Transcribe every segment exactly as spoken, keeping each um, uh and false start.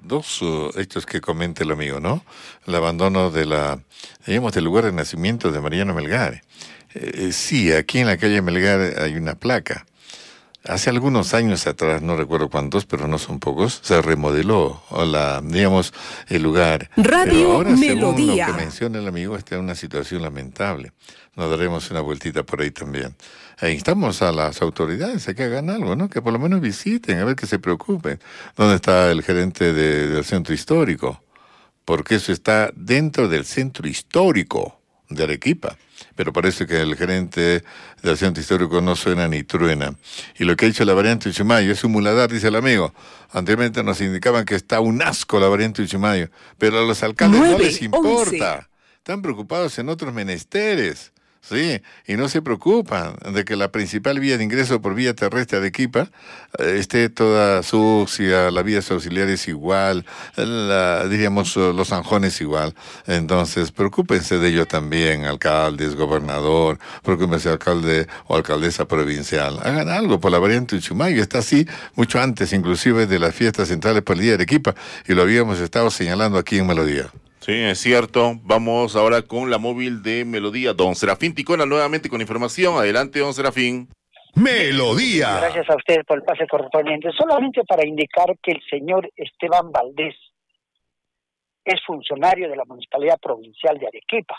dos uh, hechos que comenta el amigo, ¿no? El abandono de la, digamos, del lugar de nacimiento de Mariano Melgar. Eh, sí, aquí en la calle Melgar hay una placa. Hace algunos años atrás, no recuerdo cuántos, pero no son pocos, se remodeló, la, digamos, el lugar. Radio pero ahora, Melodía. Según lo que menciona el amigo, está en una situación lamentable. Nos daremos una vueltita por ahí también. E instamos a las autoridades a que hagan algo, ¿no? Que por lo menos visiten, a ver que se preocupen. ¿Dónde está el gerente de, del centro histórico? Porque eso está dentro del centro histórico de Arequipa. Pero parece que el gerente del centro histórico no suena ni truena. Y lo que ha dicho la variante Uchumayo es un muladar, dice el amigo. Anteriormente nos indicaban que está un asco la variante Uchumayo, pero a los alcaldes nueve, no les importa. once. Están preocupados en otros menesteres. Sí, y no se preocupan de que la principal vía de ingreso por vía terrestre de Arequipa eh, esté toda sucia, la vía auxiliar es igual, la, diríamos los zanjones igual. Entonces, preocúpense de ello también, alcaldes, gobernador, preocúpense alcalde o alcaldesa provincial. Hagan algo por la variante Uchumayo, está así mucho antes inclusive de las fiestas centrales por el día de Arequipa, y lo habíamos estado señalando aquí en Melodía. Sí, es cierto. Vamos ahora con la móvil de Melodía. Don Serafín Ticona nuevamente con información. Adelante, don Serafín. Melodía. Gracias a ustedes por el pase correspondiente. Solamente para indicar que el señor Esteban Valdés es funcionario de la Municipalidad Provincial de Arequipa.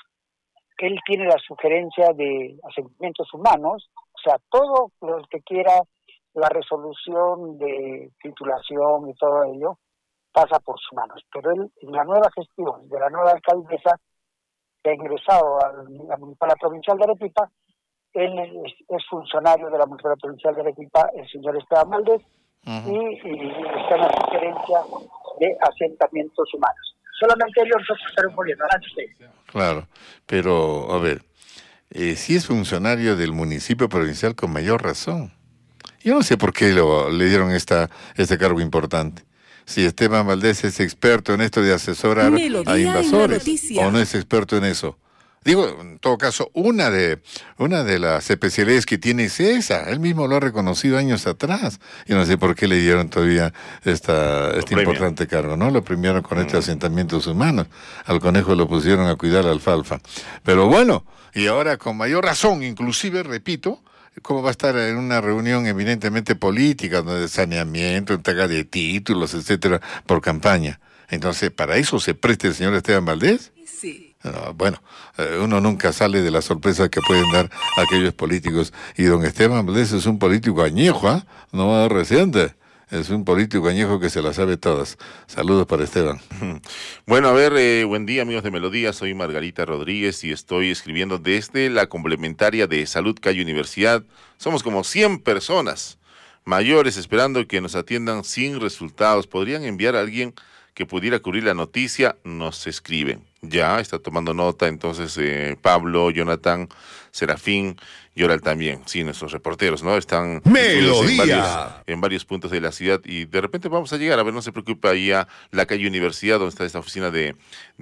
Él tiene la sugerencia de asentamientos humanos, o sea, todo lo que quiera la resolución de titulación y todo ello, pasa por sus manos, pero él, en la nueva gestión de la nueva alcaldesa que ha ingresado a la Municipalidad Provincial de Arequipa, él es, es funcionario de la Municipalidad Provincial de Arequipa, el señor Esteban Valdés, uh-huh. y, y está en la sugerencia de asentamientos humanos. Solamente ellos nosotros estaremos volviendo adelante. Claro, pero a ver, eh, si es funcionario del municipio provincial con mayor razón. Yo no sé por qué lo, le dieron esta, este cargo importante. Si Esteban Valdés es experto en esto de asesorar Melodía a invasores, o no es experto en eso. Digo, en todo caso, una de una de las especialidades que tiene es esa. Él mismo lo ha reconocido años atrás. Yo no sé por qué le dieron todavía esta, este importante cargo, ¿no? Lo premiaron con mm. estos asentamientos humanos. Al conejo lo pusieron a cuidar la alfalfa. Pero bueno, y ahora con mayor razón, inclusive, repito, ¿cómo va a estar en una reunión eminentemente política, donde saneamiento, entrega de títulos, etcétera, por campaña? Entonces, ¿para eso se presta el señor Esteban Valdés? Sí. No, bueno, eh, uno nunca sale de la sorpresa que pueden dar aquellos políticos. Y don Esteban Valdés es un político añejo, ¿eh? No reciente. Es un político añejo que se la sabe todas. Saludos para Esteban. Bueno, a ver, eh, buen día amigos de Melodía, soy Margarita Rodríguez y estoy escribiendo desde la complementaria de Salud Calle Universidad. Somos como cien personas mayores esperando que nos atiendan sin resultados. ¿Podrían enviar a alguien que pudiera cubrir la noticia? Nos escriben. Ya, está tomando nota entonces eh, Pablo, Jonathan, Serafín, Yoral también. Sí, nuestros reporteros, ¿no? Están Melodía. En varios, en varios puntos de la ciudad y de repente vamos a llegar. A ver, no se preocupe, ahí a la calle Universidad, donde está esta oficina de,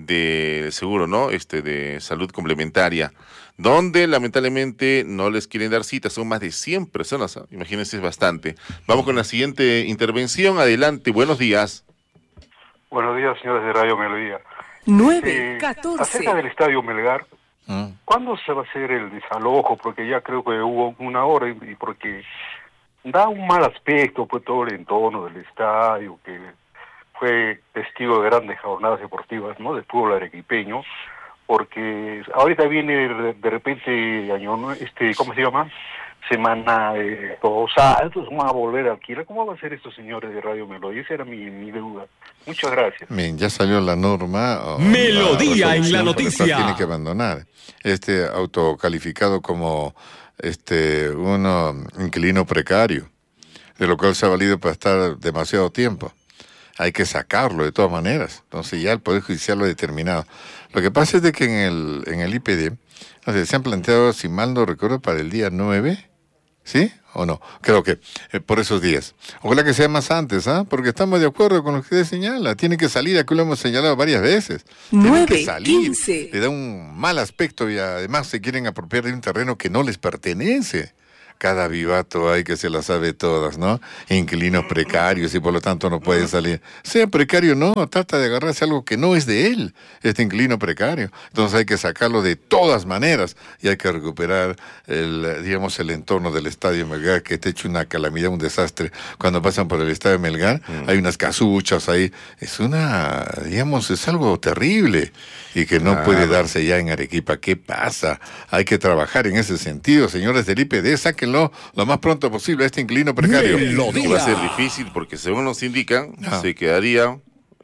de seguro, ¿no? Este, de salud complementaria, donde lamentablemente no les quieren dar cita. Son más de cien personas, ¿eh? Imagínense, es bastante. Vamos con la siguiente intervención. Adelante, buenos días. Buenos días, señores de Radio Melodía. nueve, catorce. Acerca del Estadio Melgar, ¿Mm? ¿cuándo se va a hacer el desalojo? Porque ya creo que hubo una hora y, y porque da un mal aspecto pues todo el entorno del estadio, que fue testigo de grandes jornadas deportivas, ¿no? Del fútbol arequipeño, porque ahorita viene de, de repente año, este, ¿cómo se llama? Semana de todos altos, van a volver a alquilar. ¿Cómo va a ser estos señores de Radio Melodía? Esa era mi, mi duda. Muchas gracias. Bien, ya salió la norma. Melodía la en la noticia. Tiene que abandonar. Este autocalificado como este uno inquilino precario, de lo cual se ha valido para estar demasiado tiempo. Hay que sacarlo de todas maneras. Entonces ya el Poder Judicial lo ha determinado. Lo que pasa es de que en el, en el I P D, no sé, se han planteado, si mal no recuerdo, para el día nueve, ¿sí? ¿O no? Creo que eh, por esos días. Ojalá que sea más antes, ¿ah? ¿eh? Porque estamos de acuerdo con lo que usted señala. Tiene que salir, aquí lo hemos señalado varias veces. Tiene que salir. quince. Le da un mal aspecto y además se quieren apropiar de un terreno que no les pertenece. cada vivato hay que se las sabe todas, ¿no? Inquilinos precarios y por lo tanto no pueden salir. Sea precario no, trata de agarrarse algo que no es de él, este inquilino precario. Entonces hay que sacarlo de todas maneras y hay que recuperar el, digamos, el entorno del Estadio Melgar, que está hecho una calamidad, un desastre. Cuando pasan por el Estadio Melgar, mm. hay unas casuchas ahí. Es una, digamos, es algo terrible y que no ah, puede darse ya en Arequipa. ¿Qué pasa? Hay que trabajar en ese sentido, señores del I P D, sáquenlo lo más pronto posible a este inquilino precario. Va a ser difícil porque según nos indican, ah. se quedaría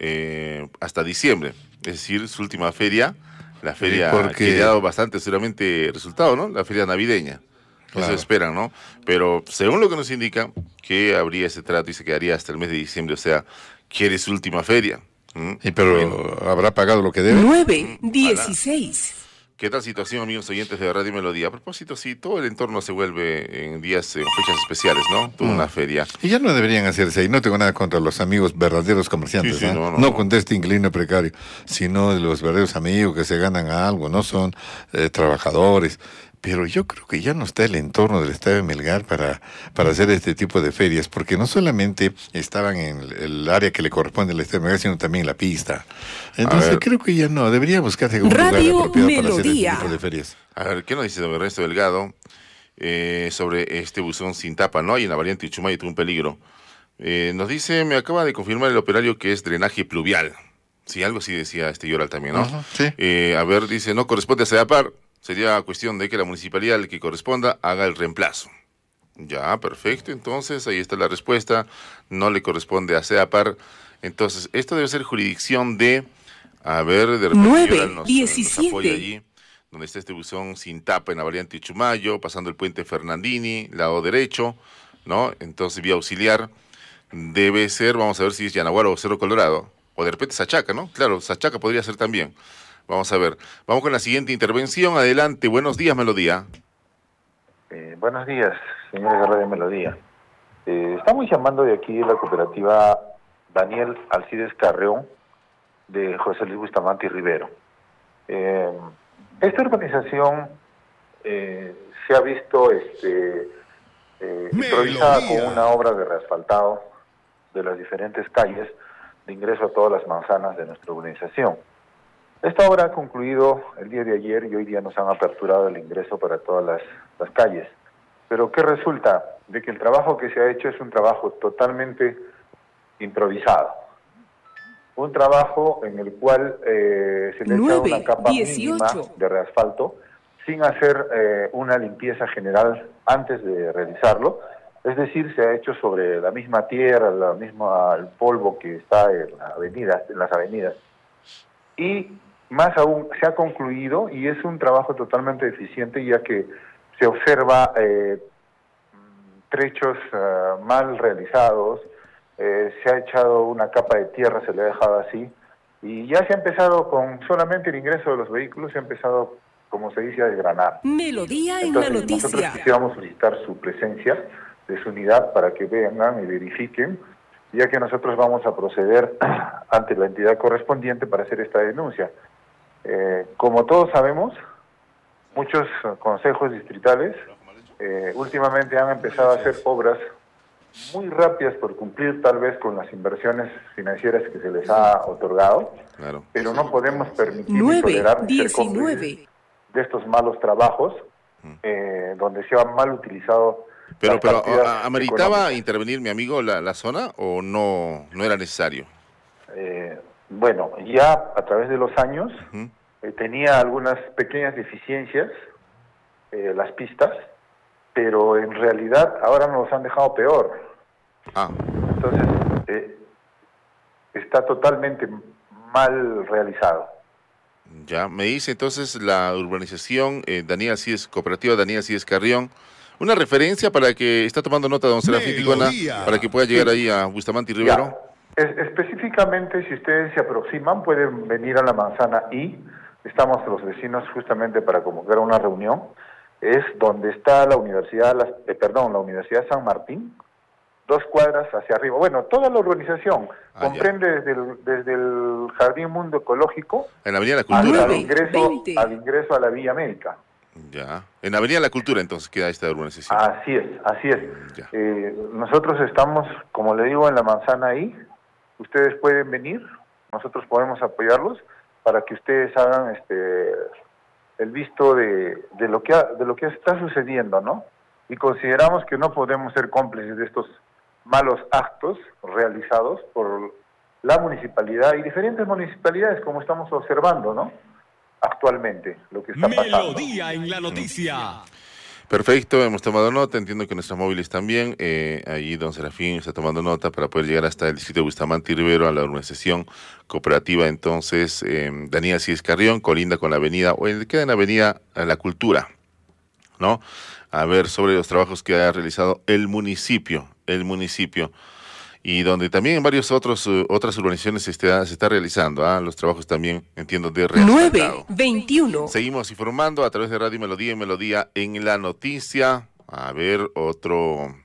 eh, hasta diciembre, es decir, su última feria, la feria porque... que ha dado bastante seguramente resultado, ¿no? La feria navideña. Claro. Eso esperan, ¿no? Pero según lo que nos indica, que habría ese trato y se quedaría hasta el mes de diciembre, o sea, quiere su última feria. ¿Mm? ¿Y pero bueno, habrá pagado lo que debe? nueve dieciséis. ¿Qué tal situación, amigos oyentes de Radio Melodía? A propósito, sí, todo el entorno se vuelve en días, en fechas especiales, ¿no? Toda mm. una feria. Y ya no deberían hacerse ahí. No tengo nada contra los amigos verdaderos comerciantes, sí, sí, ¿eh? no, no, no, no contra este inquilino precario, sino de los verdaderos amigos que se ganan algo, no son eh, trabajadores. Pero yo creo que ya no está el entorno del Estadio de Melgar para, para hacer este tipo de ferias, porque no solamente estaban en el área que le corresponde al Estadio de Melgar, sino también en la pista. Entonces creo que ya no, debería buscarse algún lugar apropiado Melodía. Para hacer este tipo de ferias. A ver, ¿qué nos dice don Ernesto Delgado eh, sobre este buzón sin tapa, ¿no? Y en la variante Uchumayo tuvo un peligro. Eh, nos dice, me acaba de confirmar el operario que es drenaje pluvial. Sí, algo así decía este Yoral también, ¿no? Uh-huh, sí. Eh, a ver, dice, no corresponde a CEDAPAR. Sería cuestión de que la municipalidad, el que corresponda, haga el reemplazo. Ya, perfecto. Entonces, ahí está la respuesta. No le corresponde a CEDAPAR. Entonces, esto debe ser jurisdicción de... A ver, de repente nueve, nos, diecisiete. nos apoya allí, donde está este buzón sin tapa en la variante Uchumayo, pasando el puente Fernandini, lado derecho, ¿no? Entonces, vía auxiliar, debe ser, vamos a ver si es Yanaguaro o Cerro Colorado. O de repente Sachaca, ¿no? Claro, Sachaca podría ser también. Vamos a ver. Vamos con la siguiente intervención. Adelante. Buenos días, Melodía. Eh, buenos días, señores de Radio Melodía. Eh, estamos llamando de aquí la cooperativa Daniel Alcides Carreón de José Luis Bustamante y Rivero. Eh, esta organización eh, se ha visto este, eh, improvisada con una obra de reasfaltado de las diferentes calles de ingreso a todas las manzanas de nuestra organización. Esta obra ha concluido el día de ayer y hoy día nos han aperturado el ingreso para todas las, las calles. Pero ¿qué resulta? De que el trabajo que se ha hecho es un trabajo totalmente improvisado. Un trabajo en el cual eh, se le echa una capa mínima de reasfalto sin hacer eh, una limpieza general antes de realizarlo. Es decir, se ha hecho sobre la misma tierra, la misma, el polvo que está en, la avenida, en las avenidas. Y más aún, se ha concluido y es un trabajo totalmente eficiente, ya que se observa eh, trechos uh, mal realizados, eh, se ha echado una capa de tierra, se le ha dejado así, y ya se ha empezado con solamente el ingreso de los vehículos, se ha empezado, como se dice, a desgranar. Melodía en Entonces, la noticia. Nosotros quisiéramos solicitar su presencia de su unidad para que vengan y verifiquen, ya que nosotros vamos a proceder ante la entidad correspondiente para hacer esta denuncia. Eh, como todos sabemos, muchos consejos distritales eh, últimamente han empezado a hacer obras muy rápidas por cumplir tal vez con las inversiones financieras que se les ha otorgado, claro. Pero no podemos permitir ni tolerar ser cómplices de estos malos trabajos eh, donde se ha mal utilizado. Pero, pero ¿ameritaba económicas. intervenir, mi amigo, la, la zona o no, no era necesario? Eh, bueno, ya a través de los años uh-huh. eh, tenía algunas pequeñas deficiencias, eh, las pistas, pero en realidad ahora nos han dejado peor. Ah. Entonces, eh, está totalmente mal realizado. Ya, me dice entonces la urbanización eh, Daniel Alcides, cooperativa Daniel Alcides Carrión, una referencia para que está tomando nota don Serafín Ticona, para que pueda llegar ahí a Bustamante y Rivero. Es, específicamente, si ustedes se aproximan, pueden venir a la manzana I. Estamos los vecinos justamente para convocar una reunión. Es donde está la universidad, la, eh, perdón, la Universidad San Martín, dos cuadras hacia arriba. Bueno, toda la urbanización ah, comprende desde el, desde el Jardín Mundo Ecológico en la Avenida de la Cultura, al, ingreso, al ingreso a la Villa Médica. Ya. En Avenida La Cultura, entonces, queda esta urbanización. Así es, así es. Eh, nosotros estamos, como le digo, en la manzana ahí. Ustedes pueden venir, nosotros podemos apoyarlos para que ustedes hagan este el visto de, de lo que ha, de lo que está sucediendo, ¿no? Y consideramos que no podemos ser cómplices de estos malos actos realizados por la municipalidad y diferentes municipalidades, como estamos observando, ¿no? Actualmente, lo que está pasando. Melodía en la noticia. Perfecto, hemos tomado nota, entiendo que nuestros móviles también, eh, allí don Serafín está tomando nota para poder llegar hasta el distrito de Bustamante y Rivero, a la urbanización cooperativa, entonces, eh, Daniel Alcides Carrión, colinda con la avenida, o el, queda en la avenida La Cultura, ¿no? A ver sobre los trabajos que ha realizado el municipio, el municipio. Y donde también en varios otros uh, otras urbanizaciones se está, se está realizando, ¿ah? Los trabajos también, entiendo, de reasfaltado. nueve veintiuno. Seguimos informando a través de Radio Melodía y Melodía en la noticia. A ver, otro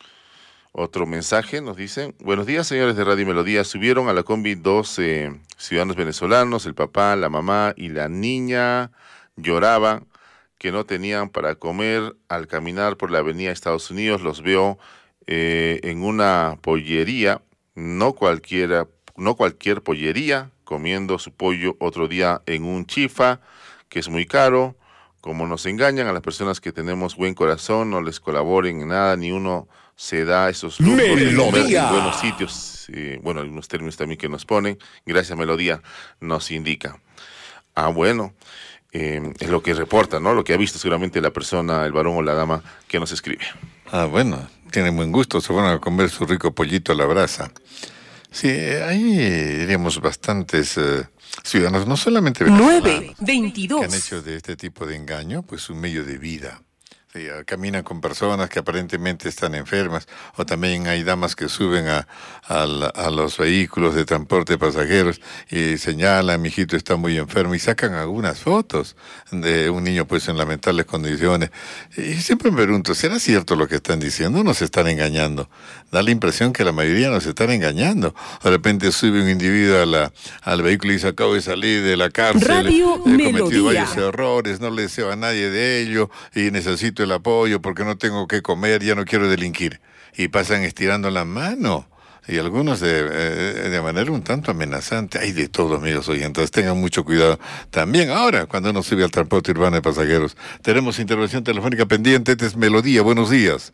otro mensaje nos dicen. Buenos días, señores de Radio Melodía. Subieron a la combi dos eh, ciudadanos venezolanos, el papá, la mamá y la niña lloraban que no tenían para comer al caminar por la avenida Estados Unidos. Los veo Eh, en una pollería, no cualquiera, no cualquier pollería, comiendo su pollo otro día en un chifa, que es muy caro. Como nos engañan a las personas que tenemos buen corazón, no les colaboren en nada, ni uno se da esos lujos de comer en buenos sitios. Eh, bueno, algunos términos también que nos ponen, gracias Melodía, nos indica. Ah, bueno, eh, es lo que reporta, ¿no? Lo que ha visto seguramente la persona, el varón o la dama que nos escribe. Ah, bueno, tienen buen gusto, se van a comer su rico pollito a la brasa. Sí, hay, diríamos, bastantes uh, ciudadanos, no solamente venezolanos, nueve veintidós. que han hecho de este tipo de engaño pues un medio de vida. Sí, caminan con personas que aparentemente están enfermas, o también hay damas que suben a, a, a los vehículos de transporte de pasajeros y señalan, mi hijito está muy enfermo, y sacan algunas fotos de un niño pues en lamentables condiciones. Y siempre me pregunto, ¿será cierto lo que están diciendo o nos están engañando? Da la impresión que la mayoría nos están engañando. De repente sube un individuo a la, al vehículo y dice, acabo de salir de la cárcel, Radio he cometido Melodía. varios errores, no le deseo a nadie de ello y necesito el apoyo porque no tengo que comer, ya no quiero delinquir. Y pasan estirando la mano. Y algunos de, de manera un tanto amenazante. Hay de todo, amigos oyentes. Tengan mucho cuidado. También ahora, cuando uno sube al transporte urbano de pasajeros. Tenemos intervención telefónica pendiente. Este es Melodía. Buenos días.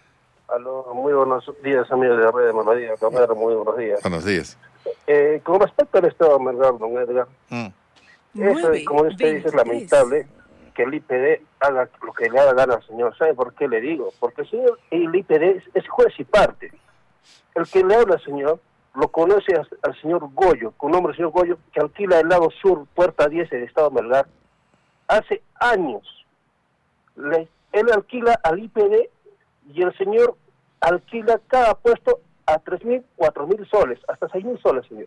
Aló, muy buenos días, amigos de la red de Melodía. Romero, muy buenos días. Buenos días. Eh, con respecto al Estado de Melgar, don Edgar, mm. eso, como usted dice, es lamentable que el I P D haga lo que le haga gana al señor. ¿Sabe por qué le digo? Porque el señor, el I P D es, es juez y parte. El que le habla al señor lo conoce al, al señor Goyo, con nombre del señor Goyo, que alquila el lado sur, puerta diez del Estado de Melgar, hace años. Le, él alquila al I P D y el señor alquila cada puesto a tres mil, cuatro mil soles, hasta seis mil soles, señor.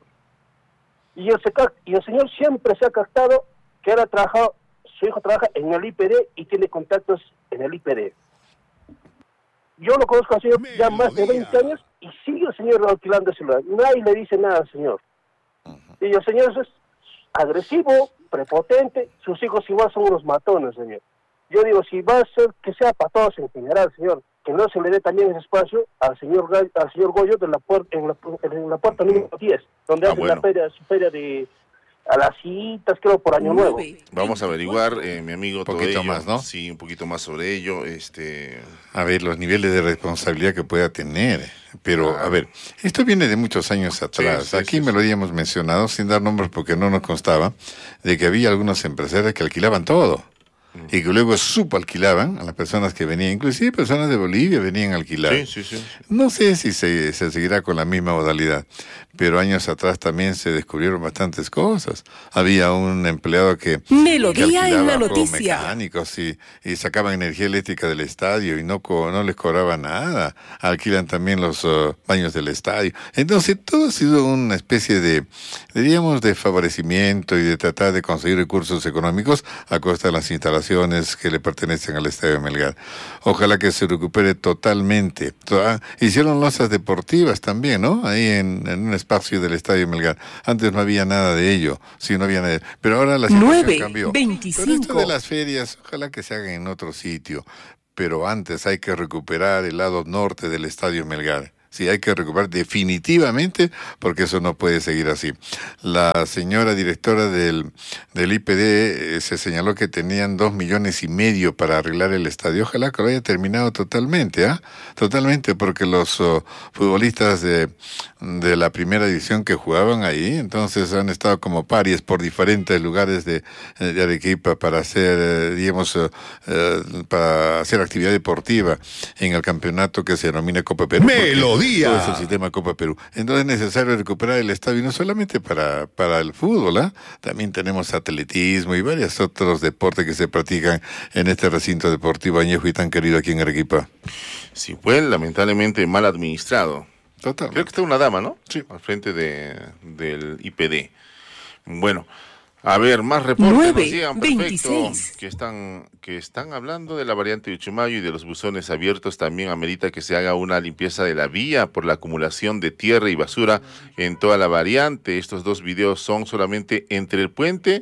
Y el, y el señor siempre se ha captado que él ha trabajado, su hijo trabaja en el I P D y tiene contactos en el I P D. Yo lo conozco al señor ya más de veinte años y sigue el señor alquilando ese lugar. Nadie le dice nada al señor. Y el señor es agresivo, prepotente, sus hijos igual son unos matones, señor. Yo digo, si va a ser que sea para todos en general, señor, que no se le dé también ese espacio al señor al señor Goyo de la puerta, en, la, en la puerta número diez, donde ah, hace bueno. la feria, su feria de a las citas, creo, por Año Nuevo. Vamos a averiguar, eh, mi amigo, un poquito todo ello, más, ¿no? Sí, un poquito más sobre ello. Este... A ver, los niveles de responsabilidad que pueda tener. Pero, ah. a ver, esto viene de muchos años atrás. Sí, sí, Aquí sí, me sí. lo habíamos mencionado, sin dar nombres porque no nos constaba, de que había algunos empresarios que alquilaban todo. Y que luego subalquilaban a las personas que venían, inclusive personas de Bolivia venían a alquilar. Sí, sí, sí. No sé si se, se seguirá con la misma modalidad, pero años atrás también se descubrieron bastantes cosas. Había un empleado que, Melodía que en la alquilaba noticia. mecánicos y, y sacaban energía eléctrica del estadio y no, co no les cobraba nada. Alquilan también los uh, baños del estadio. Entonces todo ha sido una especie de, diríamos, de favorecimiento y de tratar de conseguir recursos económicos a costa de las instalaciones instalaciones que le pertenecen al Estadio Melgar. Ojalá que se recupere totalmente. Hicieron losas deportivas también, ¿no? Ahí en, en un espacio del Estadio Melgar. Antes no había nada de ello, sí, no había nada de... pero ahora la situación nueve, cambió. veinticinco. Pero esto de las ferias, ojalá que se hagan en otro sitio, pero antes hay que recuperar el lado norte del Estadio Melgar. Sí, hay que recuperar definitivamente, porque eso no puede seguir así. La señora directora del, del I P D eh, se señaló que tenían dos millones y medio para arreglar el estadio. Ojalá que lo haya terminado totalmente, ¿ah? ¿eh? Totalmente, porque los uh, futbolistas de, de la primera división que jugaban ahí, entonces han estado como parias por diferentes lugares de, de Arequipa para hacer, eh, digamos, uh, uh, para hacer actividad deportiva en el campeonato que se denomina Copa Perú. Melodía. Todo es el sistema Copa Perú. Entonces es necesario recuperar el estadio, no solamente para, para el fútbol, ¿eh? También tenemos atletismo y varios otros deportes que se practican en este recinto deportivo añejo y tan querido aquí en Arequipa. Sí, fue lamentablemente mal administrado. Total. Creo que está una dama, ¿no? Sí. Al frente de, del I P D. Bueno, a ver, más reportes nueve, nos llegan, perfecto, veintiséis. que están, que están hablando de la variante de Uchumayo y de los buzones abiertos. También amerita que se haga una limpieza de la vía por la acumulación de tierra y basura en toda la variante. Estos dos videos son solamente entre el puente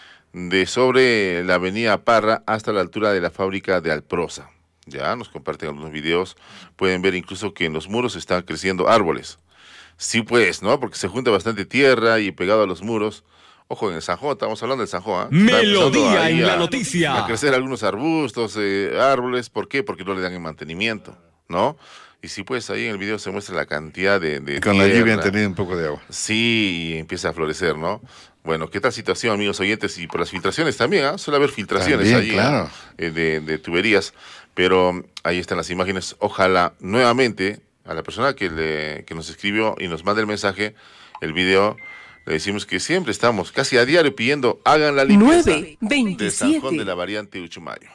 de sobre la avenida Parra hasta la altura de la fábrica de Alprosa. Ya nos comparten algunos videos, pueden ver incluso que en los muros están creciendo árboles. Sí pues, ¿no? Porque se junta bastante tierra y pegado a los muros. Ojo, en el Sanjó, estamos hablando del Sanjó, ¿eh? Melodía en la a, noticia. A crecer algunos arbustos, eh, árboles. ¿Por qué? Porque no le dan el mantenimiento, ¿no? Y sí, pues ahí en el video se muestra la cantidad de, de Con tierra. la lluvia han tenido un poco de agua. Sí, y empieza a florecer, ¿no? Bueno, ¿qué tal situación, amigos oyentes? Y por las filtraciones también, ¿ah? ¿eh? Suele haber filtraciones también, allí, claro. ¿eh? de, de tuberías. Pero ahí están las imágenes. Ojalá nuevamente a la persona que, le, que nos escribió y nos manda el mensaje, el video, le decimos que siempre estamos casi a diario pidiendo hagan la limpieza nueve, de veintisiete. Sanjón de la variante Uchumayo.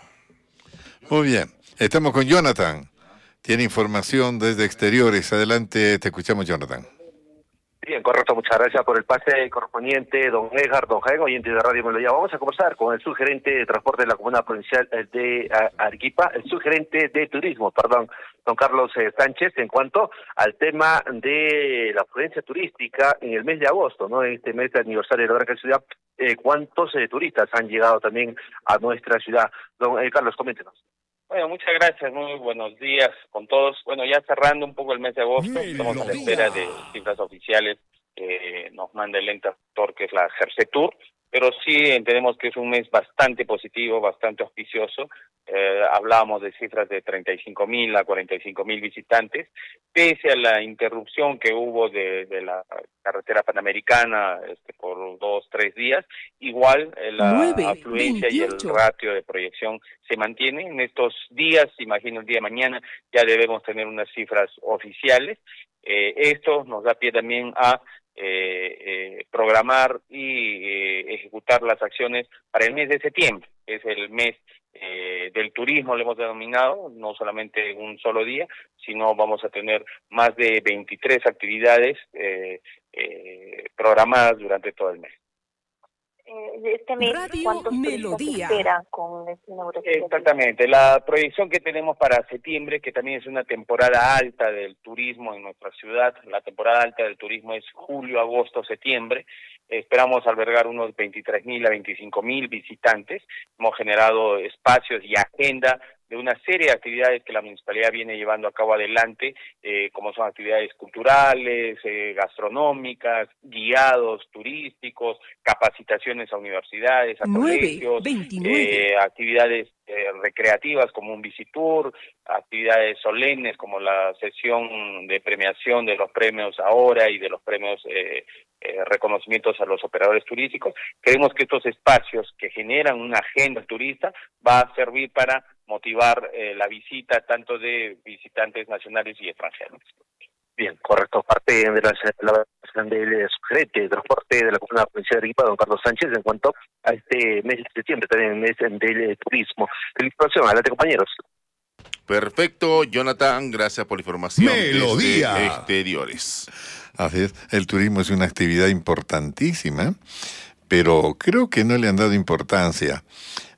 Muy bien, estamos con Jonathan. Tiene información desde exteriores. Adelante, te escuchamos, Jonathan. Bien, correcto, muchas gracias por el pase correspondiente, don Edgar, don Jaén, oyente de Radio Melodía. Vamos a conversar con el subgerente de transporte de la Comuna Provincial de Arequipa, el subgerente de turismo, perdón, don Carlos eh, Sánchez, en cuanto al tema de la afluencia turística en el mes de agosto, ¿no? En este mes de aniversario de la gran ciudad, eh, ¿cuántos eh, turistas han llegado también a nuestra ciudad? Don eh, Carlos, coméntenos. Bueno, muchas gracias, muy buenos días con todos. Bueno, ya cerrando un poco el mes de agosto, estamos a la espera de cifras oficiales que nos manda el ente actor, que es la Gersetur, pero sí entendemos que es un mes bastante positivo, bastante auspicioso. Eh, hablábamos de cifras de treinta y cinco mil a cuarenta y cinco mil visitantes, pese a la interrupción que hubo de, de la carretera panamericana este, por dos, tres días, igual eh, la nueve, afluencia veintiocho. y el ratio de proyección se mantiene. En estos días, imagino el día de mañana, ya debemos tener unas cifras oficiales. Eh, esto nos da pie también a Eh, eh, programar y eh, ejecutar las acciones para el mes de septiembre, que es el mes eh, del turismo, lo hemos denominado, no solamente un solo día, sino vamos a tener más de veintitrés actividades eh, eh, programadas durante todo el mes. De este mes, Radio ¿cuántos Melodía. se espera con esta inauguración? Exactamente, la proyección que tenemos para septiembre, que también es una temporada alta del turismo en nuestra ciudad, la temporada alta del turismo es julio, agosto, septiembre, esperamos albergar unos veintitrés mil a veinticinco mil visitantes, hemos generado espacios y agenda de una serie de actividades que la municipalidad viene llevando a cabo adelante, eh, como son actividades culturales, eh, gastronómicas, guiados turísticos, capacitaciones a universidades, a colegios, eh, actividades eh, recreativas como un visitour, actividades solemnes como la sesión de premiación de los premios ahora y de los premios eh, eh, reconocimientos a los operadores turísticos. Creemos que estos espacios que generan una agenda turista va a servir para motivar eh, la visita tanto de visitantes nacionales y extranjeros. Bien, correcto. Parte de la, la del subgerente de transporte de la Comuna Provincial de Arequipa, don Carlos Sánchez, en cuanto a este mes de septiembre, también el mes del turismo. Felicitación, adelante compañeros. Perfecto, Jonathan, gracias por la información. Melodía. Desde exteriores. Así es, el turismo es una actividad importantísima, pero creo que no le han dado importancia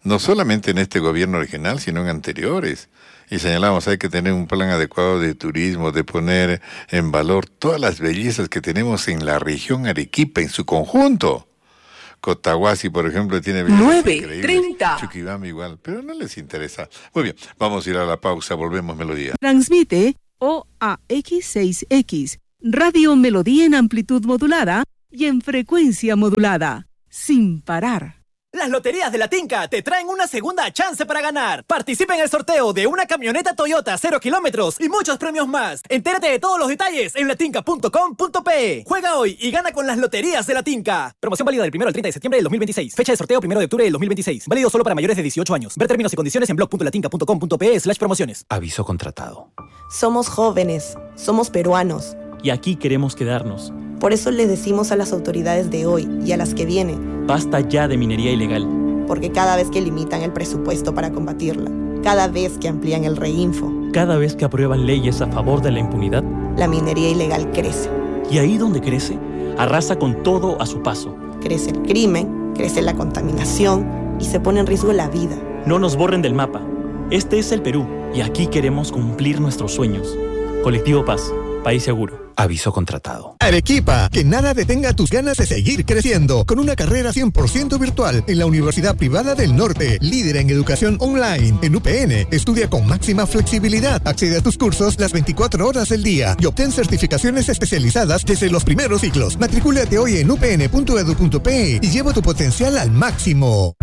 no solamente en este gobierno regional, sino en anteriores. Y señalamos, hay que tener un plan adecuado de turismo, de poner en valor todas las bellezas que tenemos en la región Arequipa, en su conjunto. Cotahuasi, por ejemplo, tiene bellezas nueve increíbles. treinta. Chuquibamba igual, pero no les interesa. Muy bien, vamos a ir a la pausa, volvemos Melodía. Transmite O A X seis X, Radio Melodía en amplitud modulada y en frecuencia modulada, sin parar. Las loterías de la Tinca te traen una segunda chance para ganar. Participa en el sorteo de una camioneta Toyota cero kilómetros y muchos premios más. Entérate de todos los detalles en latinca punto com punto pe. Juega hoy y gana con las loterías de la Tinca. Promoción válida del primero al treinta de septiembre del dos mil veintiséis. Fecha de sorteo primero de octubre del dos mil veintiséis. Válido solo para mayores de dieciocho años. Ver términos y condiciones en blog punto latinca punto com punto pe slash promociones. Aviso contratado. Somos jóvenes, somos peruanos. Y aquí queremos quedarnos. Por eso les decimos a las autoridades de hoy y a las que vienen: basta ya de minería ilegal. Porque cada vez que limitan el presupuesto para combatirla, cada vez que amplían el reinfo, cada vez que aprueban leyes a favor de la impunidad, la minería ilegal crece. Y ahí donde crece, arrasa con todo a su paso. Crece el crimen, crece la contaminación y se pone en riesgo la vida. No nos borren del mapa. Este es el Perú y aquí queremos cumplir nuestros sueños. Colectivo Paz, país seguro. Aviso contratado. Arequipa, que nada detenga tus ganas de seguir creciendo. Con una carrera cien por ciento virtual en la Universidad Privada del Norte, líder en educación online. En U P N, estudia con máxima flexibilidad. Accede a tus cursos las veinticuatro horas del día y obtén certificaciones especializadas desde los primeros ciclos. Matricúlate hoy en u p n punto e d u punto pe y lleva tu potencial al máximo.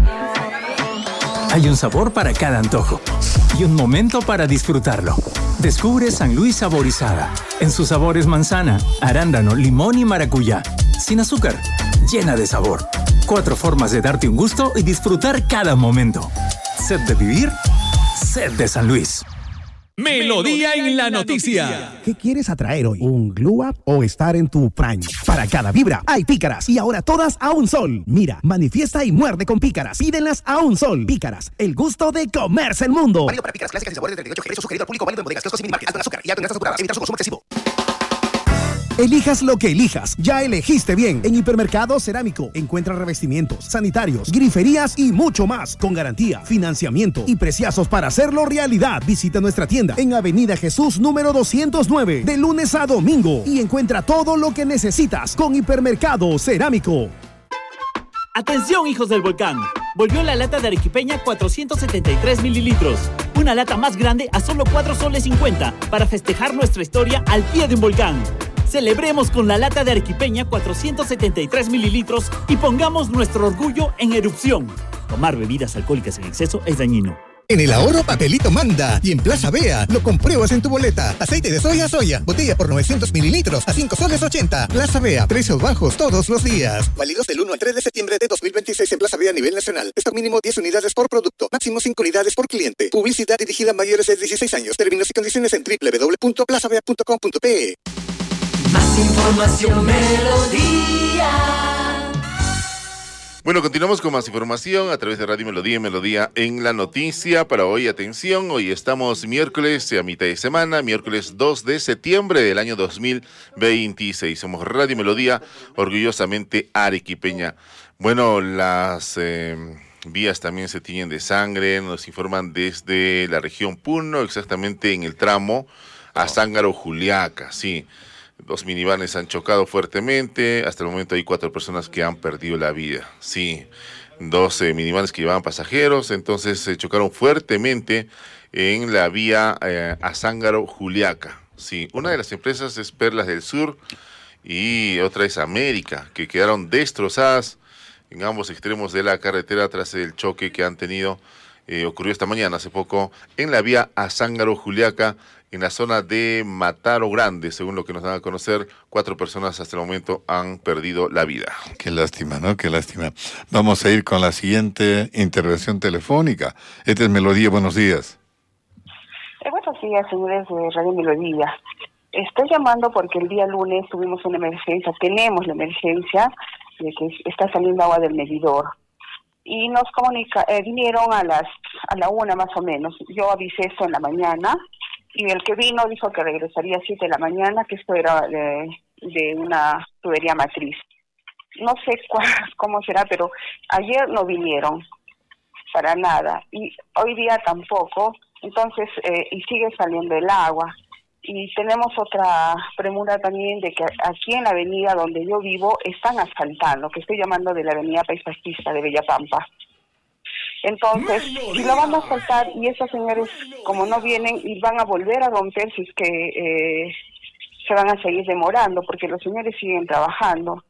Hay un sabor para cada antojo y un momento para disfrutarlo. Descubre San Luis Saborizada. En sus sabores manzana, arándano, limón y maracuyá. Sin azúcar, llena de sabor. Cuatro formas de darte un gusto y disfrutar cada momento. Sed de vivir, sed de San Luis. Melodía en la noticia. ¿Qué quieres atraer hoy? ¿Un glow up o estar en tu prime? Para cada vibra hay pícaras y ahora todas a un sol. Mira, manifiesta y muerde con pícaras. Pídenlas a un sol. Pícaras, el gusto de comerse el mundo. Válido para pícaras clásicas y sabores de treinta y ocho G. Precio sugerido al público. Válido en bodegas, kioscos y minimarkets. Alto en azúcar y alto en grasas saturadas. Evitar su consumo excesivo. Elijas lo que elijas, ya elegiste bien. En Hipermercado Cerámico encuentra revestimientos, sanitarios, griferías y mucho más, con garantía, financiamiento y preciazos para hacerlo realidad. Visita nuestra tienda en Avenida Jesús número doscientos nueve, de lunes a domingo, y encuentra todo lo que necesitas con Hipermercado Cerámico. Atención, hijos del volcán. Volvió la lata de arequipeña cuatrocientos setenta y tres mililitros. Una lata más grande a solo cuatro soles cincuenta para festejar nuestra historia al pie de un volcán. Celebremos con la lata de arequipeña cuatrocientos setenta y tres mililitros y pongamos nuestro orgullo en erupción. Tomar bebidas alcohólicas en exceso es dañino. En el ahorro Papelito manda y en Plaza Bea lo compruebas en tu boleta. Aceite de soya soya, botella por novecientos mililitros a cinco soles ochenta. Plaza Bea, precios bajos todos los días. Válidos del uno al tres de septiembre de dos mil veintiséis en Plaza Bea a nivel nacional. Stock mínimo diez unidades por producto, máximo cinco unidades por cliente. Publicidad dirigida a mayores de dieciséis años. Términos y condiciones en doble u doble u doble u punto plaza bea punto com punto pe. Más información, Melodía. Bueno, continuamos con más información a través de Radio Melodía y Melodía en la noticia. Para hoy, atención, hoy estamos miércoles a mitad de semana, miércoles dos de septiembre del año dos mil veintiséis. Somos Radio Melodía, orgullosamente arequipeña. Bueno, las eh, vías también se tiñen de sangre, nos informan desde la región Puno, exactamente en el tramo a Zángaro, Juliaca, sí. Dos minivanes han chocado fuertemente. Hasta el momento hay cuatro personas que han perdido la vida. Sí, dos eh, minivanes que llevaban pasajeros, entonces se chocaron fuertemente en la vía eh, a Zángaro, Juliaca. Sí, una de las empresas es Perlas del Sur y otra es América, que quedaron destrozadas en ambos extremos de la carretera tras el choque que han tenido. Eh, ocurrió esta mañana, hace poco, en la vía a Zángaro, Juliaca, en la zona de Mataro Grande. Según lo que nos dan a conocer, cuatro personas hasta el momento han perdido la vida. Qué lástima, ¿no? Qué lástima. Vamos a ir con la siguiente intervención telefónica. Esta es Melodía, buenos días. Eh, buenos días, señores de Radio Melodía. Estoy llamando porque el día lunes tuvimos una emergencia, tenemos la emergencia de que está saliendo agua del medidor. Y nos comunica, eh, vinieron a las a la una más o menos. Yo avisé eso en la mañana. Y el que vino dijo que regresaría a siete de la mañana, que esto era de, de una tubería matriz. No sé cuál, cómo será, pero ayer no vinieron. para nada. Y hoy día tampoco, entonces, eh, y sigue saliendo el agua. Y tenemos otra premura también de que aquí en la avenida donde yo vivo están asfaltando, que estoy llamando de la avenida Paisajista de Bellapampa. Entonces, si lo van a asfaltar y esos señores, como no vienen, y van a volver a romper, si es que eh, se van a seguir demorando, porque los señores siguen trabajando.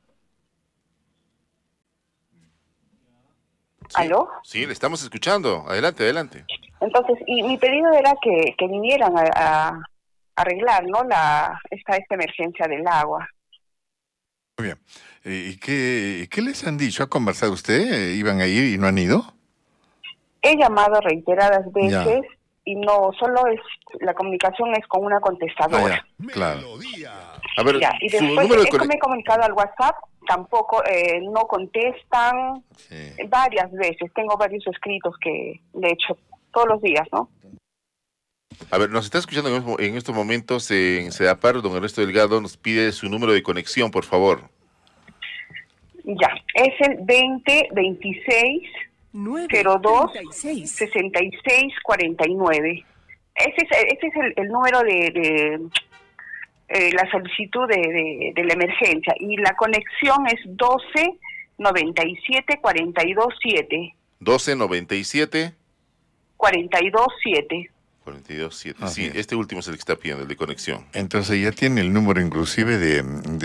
Sí, ¿Aló? Sí, le estamos escuchando. Adelante, adelante. Entonces, y mi pedido era que, que vinieran a, a arreglar, ¿no? La esta, esta emergencia del agua. Muy bien. ¿Y qué, qué les han dicho? ¿Ha conversado usted? ¿Iban a ir y no han ido? He llamado reiteradas veces Ya. y no, solo es, la comunicación es con una contestadora. Ah, ya, claro. A ver, Ya, y su después número de he, cone- me he comunicado al WhatsApp, tampoco eh, no contestan, varias veces, tengo varios escritos que le he hecho todos los días, ¿no? A ver, nos está escuchando en estos- en estos momentos en Sedapar, don Ernesto Delgado nos pide su número de conexión, por favor. Ya, es el veinte veintiséis cero dos sesenta y seis cuarenta y nueve. Ese es, ese es el, el número de, de eh, la solicitud de, de, de la emergencia, y la conexión es doce noventa y siete cuarenta y dos siete. doce noventa y siete cuarenta y dos siete. cuarenta y dos siete. Así Sí, es. este último es el que está pidiendo, el de conexión. Entonces ya tiene el número inclusive de,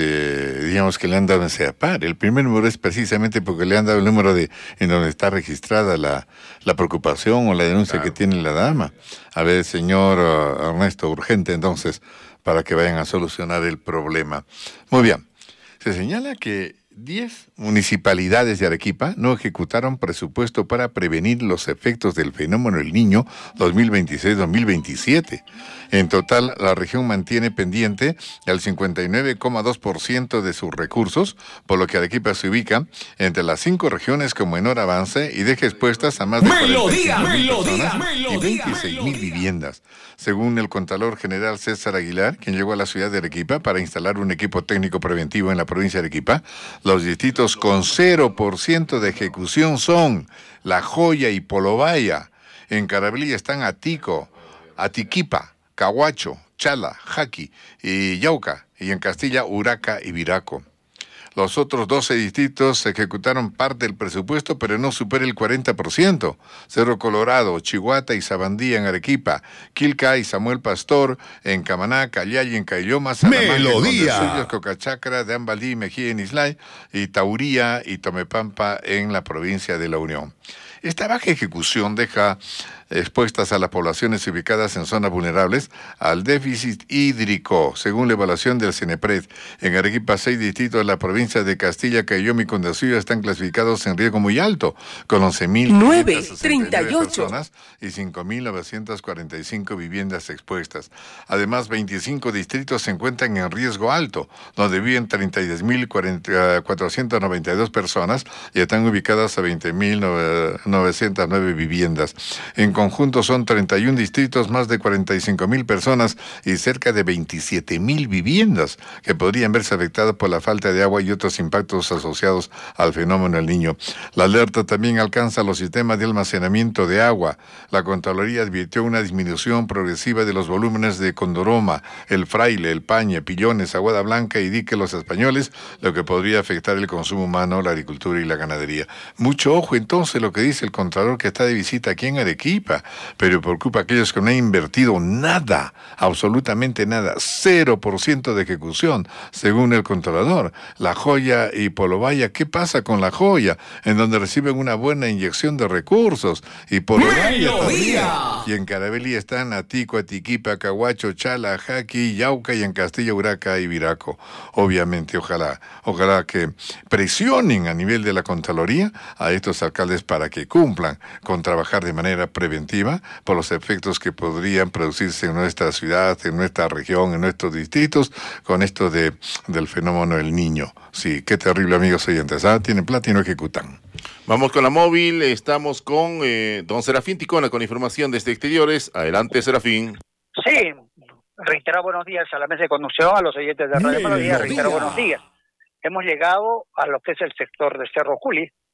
de, digamos, que le han dado en Sedapar. El primer número es precisamente porque le han dado el número de en donde está registrada la, la preocupación o la denuncia que tiene la dama. A ver, señor uh, Ernesto, urgente entonces, para que vayan a solucionar el problema. Muy bien. Se señala que diez municipalidades de Arequipa no ejecutaron presupuesto para prevenir los efectos del fenómeno El Niño dos mil veintiséis dos mil veintisiete. En total, la región mantiene pendiente el cincuenta y nueve coma dos por ciento de sus recursos, por lo que Arequipa se ubica entre las cinco regiones con menor avance y deja expuestas a más de Melodía, cuarenta y cinco mil melodía, personas y melodía, veintiséis mil viviendas. Según el Contralor General César Aguilar, quien llegó a la ciudad de Arequipa para instalar un equipo técnico preventivo en la provincia de Arequipa, los distritos con cero por ciento de ejecución son La Joya y Polobaya. En Carabalí están Atico, Atiquipa, Cahuacho, Chala, Jaqui y Yauca, y en Castilla, Uraca y Viraco. Los otros doce distritos ejecutaron parte del presupuesto, pero no supera el cuarenta por ciento. Cerro Colorado, Chihuahua y Sabandía en Arequipa, Quilca y Samuel Pastor en Camaná, Callay en Caylloma, Salamanca, Melodía. Condesuyos, Cocachacra, de Ambalí y Mejía en Islay, y Tauría y Tomepampa en la provincia de La Unión. Esta baja ejecución deja expuestas a las poblaciones ubicadas en zonas vulnerables al déficit hídrico, según la evaluación del CENEPRED. En Arequipa, seis distritos de la provincia de Castilla, Caylloma y Condesuyos están clasificados en riesgo muy alto, con once mil treinta y ocho personas y cinco mil novecientas cuarenta y cinco viviendas expuestas. Además, veinticinco distritos se encuentran en riesgo alto, donde viven treinta y dos mil cuatrocientas noventa y dos personas y están ubicadas a veinte mil novecientas nueve viviendas. En conjunto son treinta y un distritos, más de cuarenta y cinco mil personas y cerca de veintisiete mil viviendas que podrían verse afectadas por la falta de agua y otros impactos asociados al fenómeno El Niño. La alerta también alcanza los sistemas de almacenamiento de agua. La Contraloría advirtió una disminución progresiva de los volúmenes de Condoroma, El Fraile, El Pañe, Pillones, Aguada Blanca y Dique Los Españoles, lo que podría afectar el consumo humano, la agricultura y la ganadería. Mucho ojo entonces lo que dice el Contralor, que está de visita aquí en Arequipa, pero preocupa a aquellos que no han invertido nada, absolutamente nada, cero por ciento de ejecución, según el Contralor. La Joya y Polobaya, ¿qué pasa con La Joya? En donde reciben una buena inyección de recursos, y Polobaya también. Y en Carabalí están Atico, Atiquipa, Cahuacho, Chala, Jaqui, Yauca, y en Castilla, Uraca y Viraco. Obviamente, ojalá, ojalá que presionen a nivel de la Contraloría a estos alcaldes para que cumplan con trabajar de manera preventiva por los efectos que podrían producirse en nuestra ciudad, en nuestra región, en nuestros distritos, con esto de del fenómeno El Niño. Sí, qué terrible, amigos oyentes. Ah, tienen plata y no ejecutan. Vamos con la móvil, estamos con eh, don Serafín Ticona con información desde exteriores. Adelante, Serafín. Sí, reitero buenos días a la mesa de conducción, a los oyentes de Radio Melodía, reitero buenos días. Hemos llegado a lo que es el sector de Cerro Juli,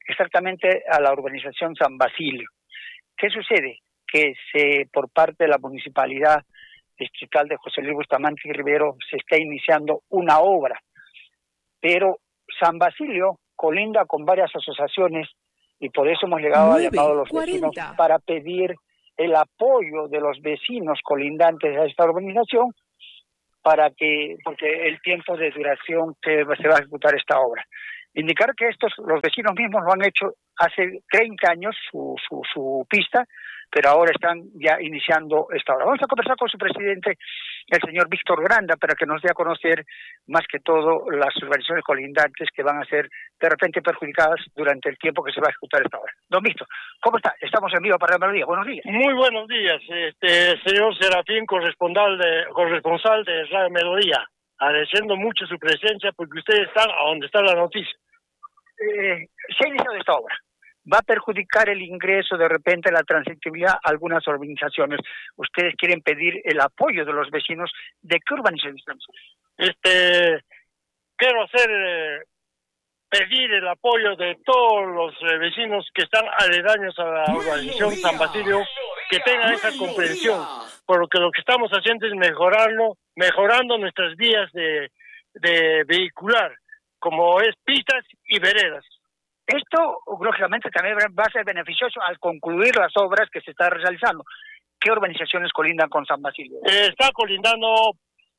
exactamente a la urbanización San Basilio. ¿Qué sucede? Que se, por parte de la municipalidad distrital de José Luis Bustamante y Rivero se está iniciando una obra, pero San Basilio colinda con varias asociaciones y por eso hemos llegado al llamado a los vecinos para pedir el apoyo de los vecinos colindantes a esta urbanización para que, porque el tiempo de duración que se va a ejecutar esta obra. Indicar que estos, los vecinos mismos lo han hecho hace treinta años su, su, su pista, pero ahora están ya iniciando esta obra. Vamos a conversar con su presidente, el señor Víctor Granda, para que nos dé a conocer más que todo las urbanizaciones colindantes que van a ser de repente perjudicadas durante el tiempo que se va a ejecutar esta obra. Don Víctor, ¿cómo está? Estamos en vivo para Radio Melodía. Buenos días. Muy buenos días, este señor Serafín, corresponsal de, corresponsal de Radio Melodía. Agradeciendo mucho su presencia porque ustedes están a donde está la noticia. Eh, se ha iniciado esta obra. Va a perjudicar el ingreso, de repente, la transitividad a algunas urbanizaciones. Ustedes quieren pedir el apoyo de los vecinos. ¿De qué urbanizaciones estamos? Este, quiero hacer, eh, pedir el apoyo de todos los eh, vecinos que están aledaños a la urbanización San Basilio, que tengan esa comprensión, porque lo que estamos haciendo es mejorarlo, mejorando nuestras vías de, de vehicular, como es pistas y veredas. Esto, lógicamente, también va a ser beneficioso al concluir las obras que se están realizando. ¿Qué urbanizaciones colindan con San Basilio? Eh, está colindando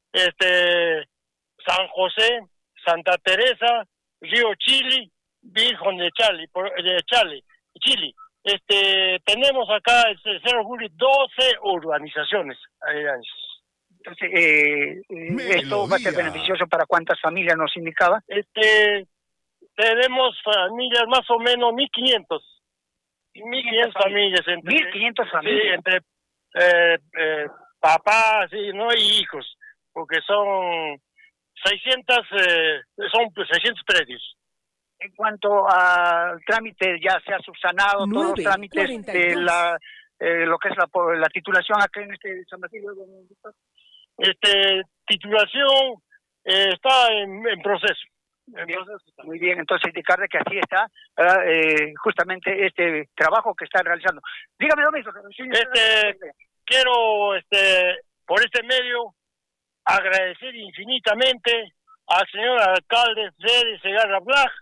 este San José, Santa Teresa, Río Chili, Virgen de Chali, de Chali, Chili. Este, tenemos acá el Cerro Juli doce urbanizaciones aledañas. Entonces, eh, ¿esto va a ser beneficioso para cuántas familias nos indicaba? Este, tenemos familias más o menos mil quinientos. mil quinientas familias. Entre, mil quinientas familias. Sí, entre eh, eh, papás sí, ¿no? y hijos, porque son seiscientos, eh, son seiscientos predios. En cuanto al trámite, ya se ha subsanado todos los trámites de la, eh, lo que es la, la titulación acá en este San Basilio. Este, titulación eh, está en, en proceso. En bien, proceso está. Muy bien, entonces indicarle que así está eh, justamente este trabajo que están realizando. Dígame lo mismo. Este, quiero, este, por este medio, agradecer infinitamente al señor alcalde Freddy Segarra Blag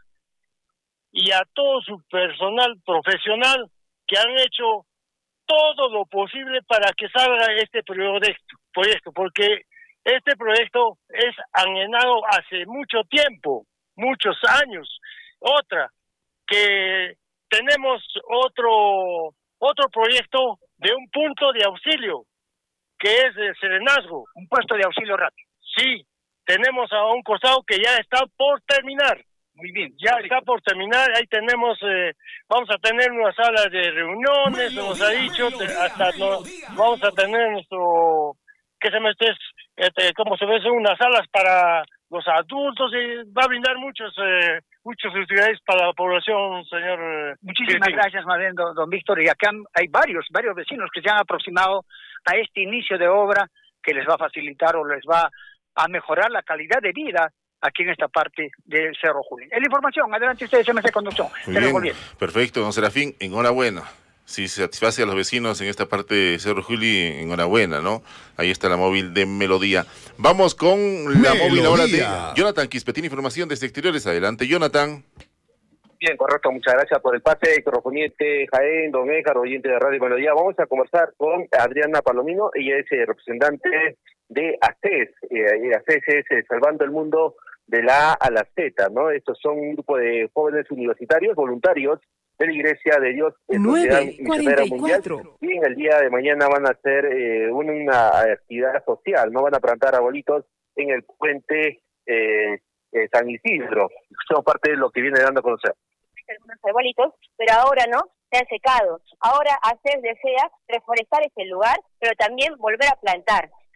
y a todo su personal profesional que han hecho todo lo posible para que salga este proyecto, proyecto porque este proyecto es anhelado hace mucho tiempo, muchos años. Otra, que tenemos otro otro proyecto de un punto de auxilio, que es el Serenazgo. Un puesto de auxilio rápido. Sí, tenemos a un costado que ya está por terminar. Muy bien. Ya está por terminar, ahí tenemos, eh, vamos a tener una sala de reuniones, nos ha dicho, hasta no, vamos a tener nuestro, ¿qué se me esté? Este, como se ve, son unas salas para los adultos y va a brindar muchos, eh, muchas utilidades para la población, señor. Muchísimas Cristian. Gracias, más bien, don, don Víctor, y acá hay varios, varios vecinos que se han aproximado a este inicio de obra que les va a facilitar o les va a mejorar la calidad de vida aquí en esta parte del Cerro Juli. En la información, adelante ustedes, M C Conducción. Muy bien, perfecto, don Serafín, enhorabuena. Si se satisface a los vecinos en esta parte de Cerro Juli, enhorabuena, ¿no? Ahí está la móvil de Melodía. Vamos con la Melodía. Móvil ahora de Jonathan Quispe. Tiene información desde exteriores. Adelante, Jonathan. Bien, correcto, muchas gracias por el pase, correspondiente Jaén, don Edgar, oyente de Radio Melodía. Vamos a conversar con Adriana Palomino, ella es eh, representante de ACES, eh, ACES es eh, Salvando el Mundo de la A a la Z, ¿no? Estos son un grupo de jóvenes universitarios, voluntarios de la Iglesia de Dios en Sociedad Misionera Mundial, y en el día de mañana van a hacer eh, una, una actividad social, no van a plantar arbolitos en el puente eh, eh, San Isidro. Son parte de lo que viene dando a conocer. Algunos arbolitos, pero ahora no, se han secado. Ahora ACES desea reforestar ese lugar, pero también volver a plantar.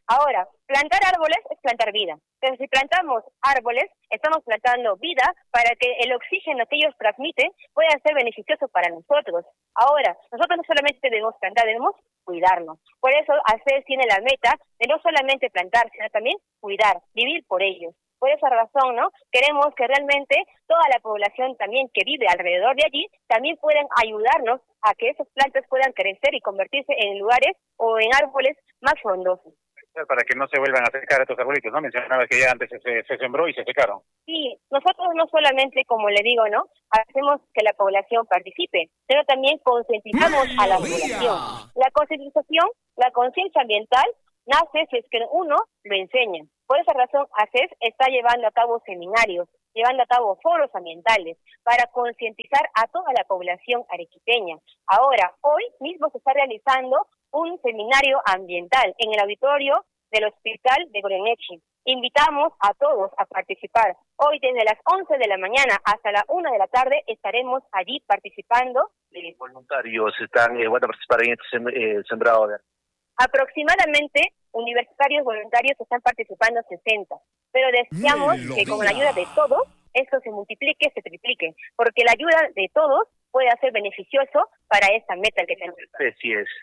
Ahora, plantar árboles es plantar vida. Entonces, si plantamos árboles, estamos plantando vida para que el oxígeno que ellos transmiten pueda ser beneficioso para nosotros. Ahora, nosotros no solamente debemos plantar, debemos cuidarnos. Por eso, A C E S tiene la meta de no solamente plantar, sino también cuidar, vivir por ellos. Por esa razón, ¿no? Queremos que realmente toda la población también que vive alrededor de allí también puedan ayudarnos a que esas plantas puedan crecer y convertirse en lugares o en árboles más frondosos. Para que no se vuelvan a secar estos arbolitos, ¿no? Mencionaba que ya antes se, se sembró y se secaron. Sí, nosotros no solamente, como le digo, ¿no? Hacemos que la población participe, sino también concientizamos a la población. La concientización, la conciencia ambiental, nace si es que uno lo enseña. Por esa razón, A C E S está llevando a cabo seminarios, llevando a cabo foros ambientales para concientizar a toda la población arequipeña. Ahora, hoy mismo se está realizando un seminario ambiental en el auditorio del Hospital de Goyeneche. Invitamos a todos a participar. Hoy desde las once de la mañana hasta la una de la tarde estaremos allí participando. ¿Los voluntarios están, eh, van a participar en este sem eh, sembrado? Aproximadamente universitarios voluntarios están participando sesenta, pero deseamos que con la ayuda de todos esto se multiplique, se triplique, porque la ayuda de todos puede ser beneficioso para esta meta que tenemos. Así es.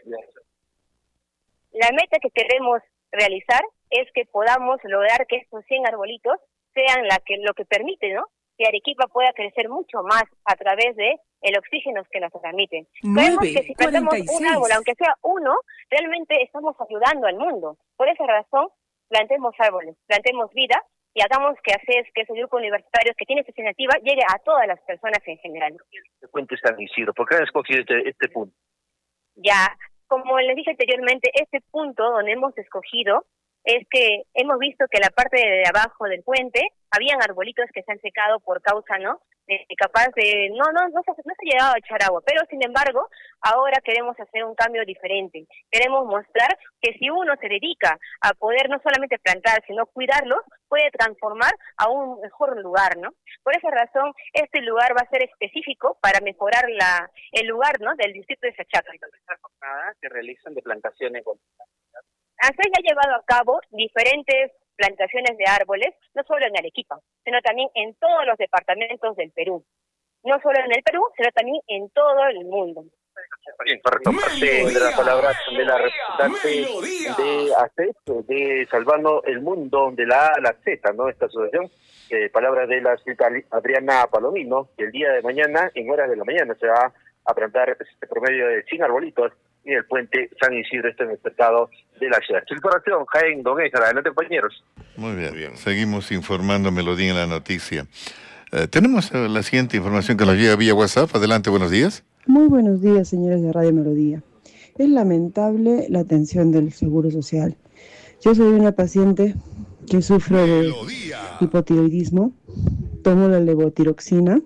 La meta que queremos realizar es que podamos lograr que estos cien arbolitos sean la que, lo que permite, ¿no?, que Arequipa pueda crecer mucho más a través de el oxígeno que nos transmiten. Creemos que si plantamos un árbol, aunque sea uno, realmente estamos ayudando al mundo. Por esa razón, plantemos árboles, plantemos vida y hagamos que A C E S, que es el grupo universitario que tiene esta iniciativa, llegue a todas las personas en general. ¿Qué cuento San Isidro? ¿Por qué han escogido este, este punto? Ya, como les dije anteriormente, este punto donde hemos escogido es que hemos visto que la parte de abajo del puente habían arbolitos que se han secado por causa, ¿no?, de capaz de, no, no, no se, no se ha llegado a echar agua, pero sin embargo, ahora queremos hacer un cambio diferente. Queremos mostrar que si uno se dedica a poder no solamente plantar, sino cuidarlos, puede transformar a un mejor lugar, ¿no? Por esa razón, este lugar va a ser específico para mejorar la el lugar, ¿no?, del distrito de Sachaca. Que realizan de plantaciones. A C E S ha llevado a cabo diferentes plantaciones de árboles, no solo en Arequipa, sino también en todos los departamentos del Perú. No solo en el Perú, sino también en todo el mundo. Bien, correcto. Parte de las palabras de la representante de A C E S, de Salvando el Mundo, de la A a la Z, ¿no?, esta asociación. Eh, palabras de la señorita Adriana Palomino, que el día de mañana, en horas de la mañana, se va a plantar este promedio de cien arbolitos en el puente San Isidro, este en el mercado de la ciudad. Su información, Jaén Dongueza, adelante, compañeros. Muy bien, bien. Seguimos informando Melodía en la noticia. Eh, tenemos eh, la siguiente información que nos llega vía WhatsApp. Adelante, buenos días. Muy buenos días, señores de Radio Melodía. Es lamentable la atención del Seguro Social. Yo soy una paciente que sufre de hipotiroidismo, tomo la levotiroxina.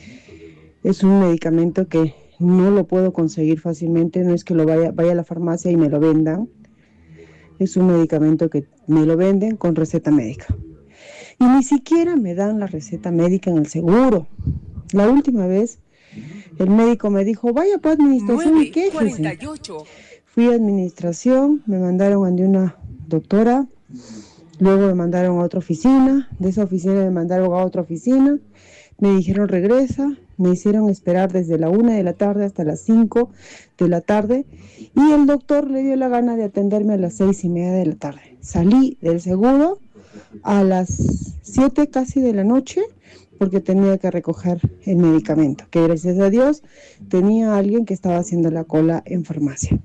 Es un medicamento que no lo puedo conseguir fácilmente, no es que lo vaya, vaya a la farmacia y me lo vendan. Es un medicamento que me lo venden con receta médica. Y ni siquiera me dan la receta médica en el seguro. La última vez, el médico me dijo, vaya para administración y quéjese. Fui a administración, me mandaron ante una doctora, luego me mandaron a otra oficina, de esa oficina me mandaron a otra oficina, me dijeron regresa, me hicieron esperar desde la una de la tarde hasta las cinco de la tarde y el doctor le dio la gana de atenderme a las seis y media de la tarde. Salí del seguro a las siete casi de la noche porque tenía que recoger el medicamento, que gracias a Dios tenía alguien que estaba haciendo la cola en farmacia.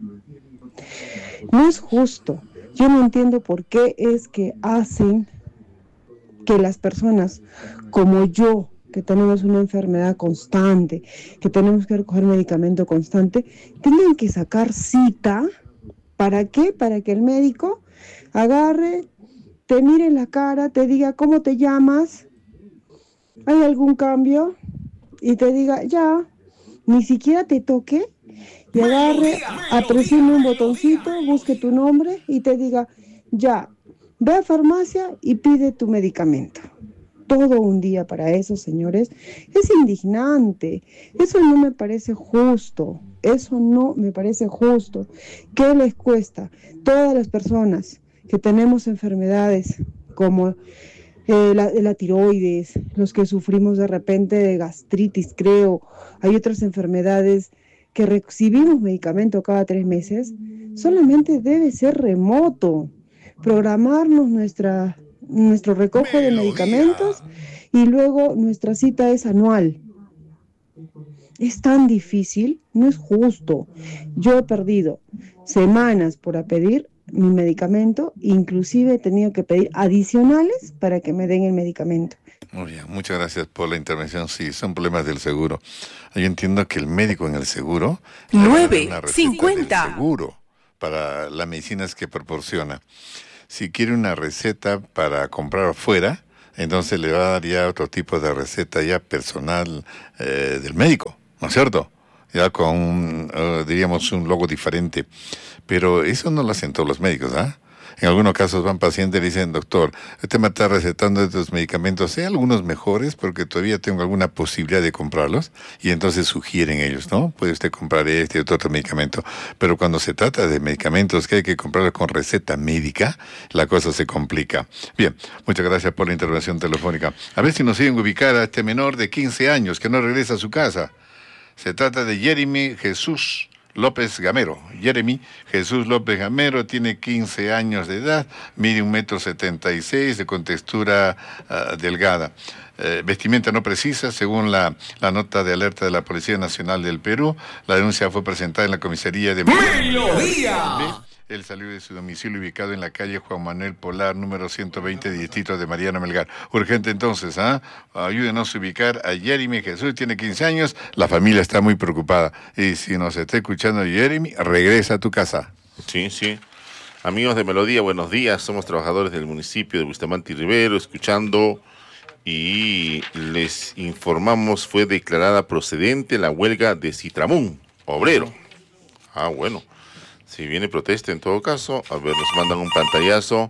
No es justo. Yo no entiendo por qué es que hacen que las personas como yo, que tenemos una enfermedad constante, que tenemos que recoger medicamento constante, tengan que sacar cita. ¿Para qué? Para que el médico agarre, te mire en la cara, te diga cómo te llamas, hay algún cambio, y te diga ya, ni siquiera te toque, y agarre, presione un botoncito, busque tu nombre y te diga ya, ve a farmacia y pide tu medicamento. Todo un día para eso, señores, es indignante. Eso no me parece justo. Eso no me parece justo. ¿Qué les cuesta? Todas las personas que tenemos enfermedades como eh, la, la tiroides, los que sufrimos de repente de gastritis, creo, hay otras enfermedades que recibimos medicamento cada tres meses, solamente debe ser remoto, programarnos nuestra, nuestro recojo de medicamentos y luego nuestra cita es anual. Es tan difícil, no es justo. Yo he perdido semanas por pedir mi medicamento, inclusive he tenido que pedir adicionales para que me den el medicamento. Muy bien, muchas gracias por la intervención. Sí, son problemas del seguro. Yo entiendo que el médico en el seguro nueve cincuenta seguro para las medicinas que proporciona. Si quiere una receta para comprar afuera, entonces le va a dar ya otro tipo de receta ya personal eh, del médico, ¿no es cierto? Ya con, un, uh, diríamos, un logo diferente. Pero eso no lo hacen todos los médicos, ¿ah? En algunos casos van pacientes y le dicen, doctor, usted me está recetando estos medicamentos, hay algunos mejores porque todavía tengo alguna posibilidad de comprarlos, y entonces sugieren ellos, ¿no? Puede usted comprar este y otro medicamento. Pero cuando se trata de medicamentos que hay que comprarlos con receta médica, la cosa se complica. Bien, muchas gracias por la intervención telefónica. A ver si nos siguen ubicar a este menor de quince años que no regresa a su casa. Se trata de Jeremy Jesús López Gamero. Jeremy Jesús López Gamero tiene quince años de edad, mide un metro setenta y seis, de contextura uh, delgada. Eh, vestimenta no precisa, según la, la nota de alerta de la Policía Nacional del Perú. La denuncia fue presentada en la comisaría de ¡Melodía! Él salió de su domicilio ubicado en la calle Juan Manuel Polar, número ciento veinte, distrito de Mariano Melgar. Urgente entonces, ¿ah? ¿eh? Ayúdenos a ubicar a Jeremy Jesús, tiene quince años, la familia está muy preocupada. Y si nos está escuchando Jeremy, regresa a tu casa. Sí, sí. Amigos de Melodía, buenos días. Somos trabajadores del municipio de Bustamante y Rivero, escuchando, y les informamos, fue declarada procedente la huelga de Citramún, obrero. Ah, bueno. Si viene protesta, en todo caso, a ver, nos mandan un pantallazo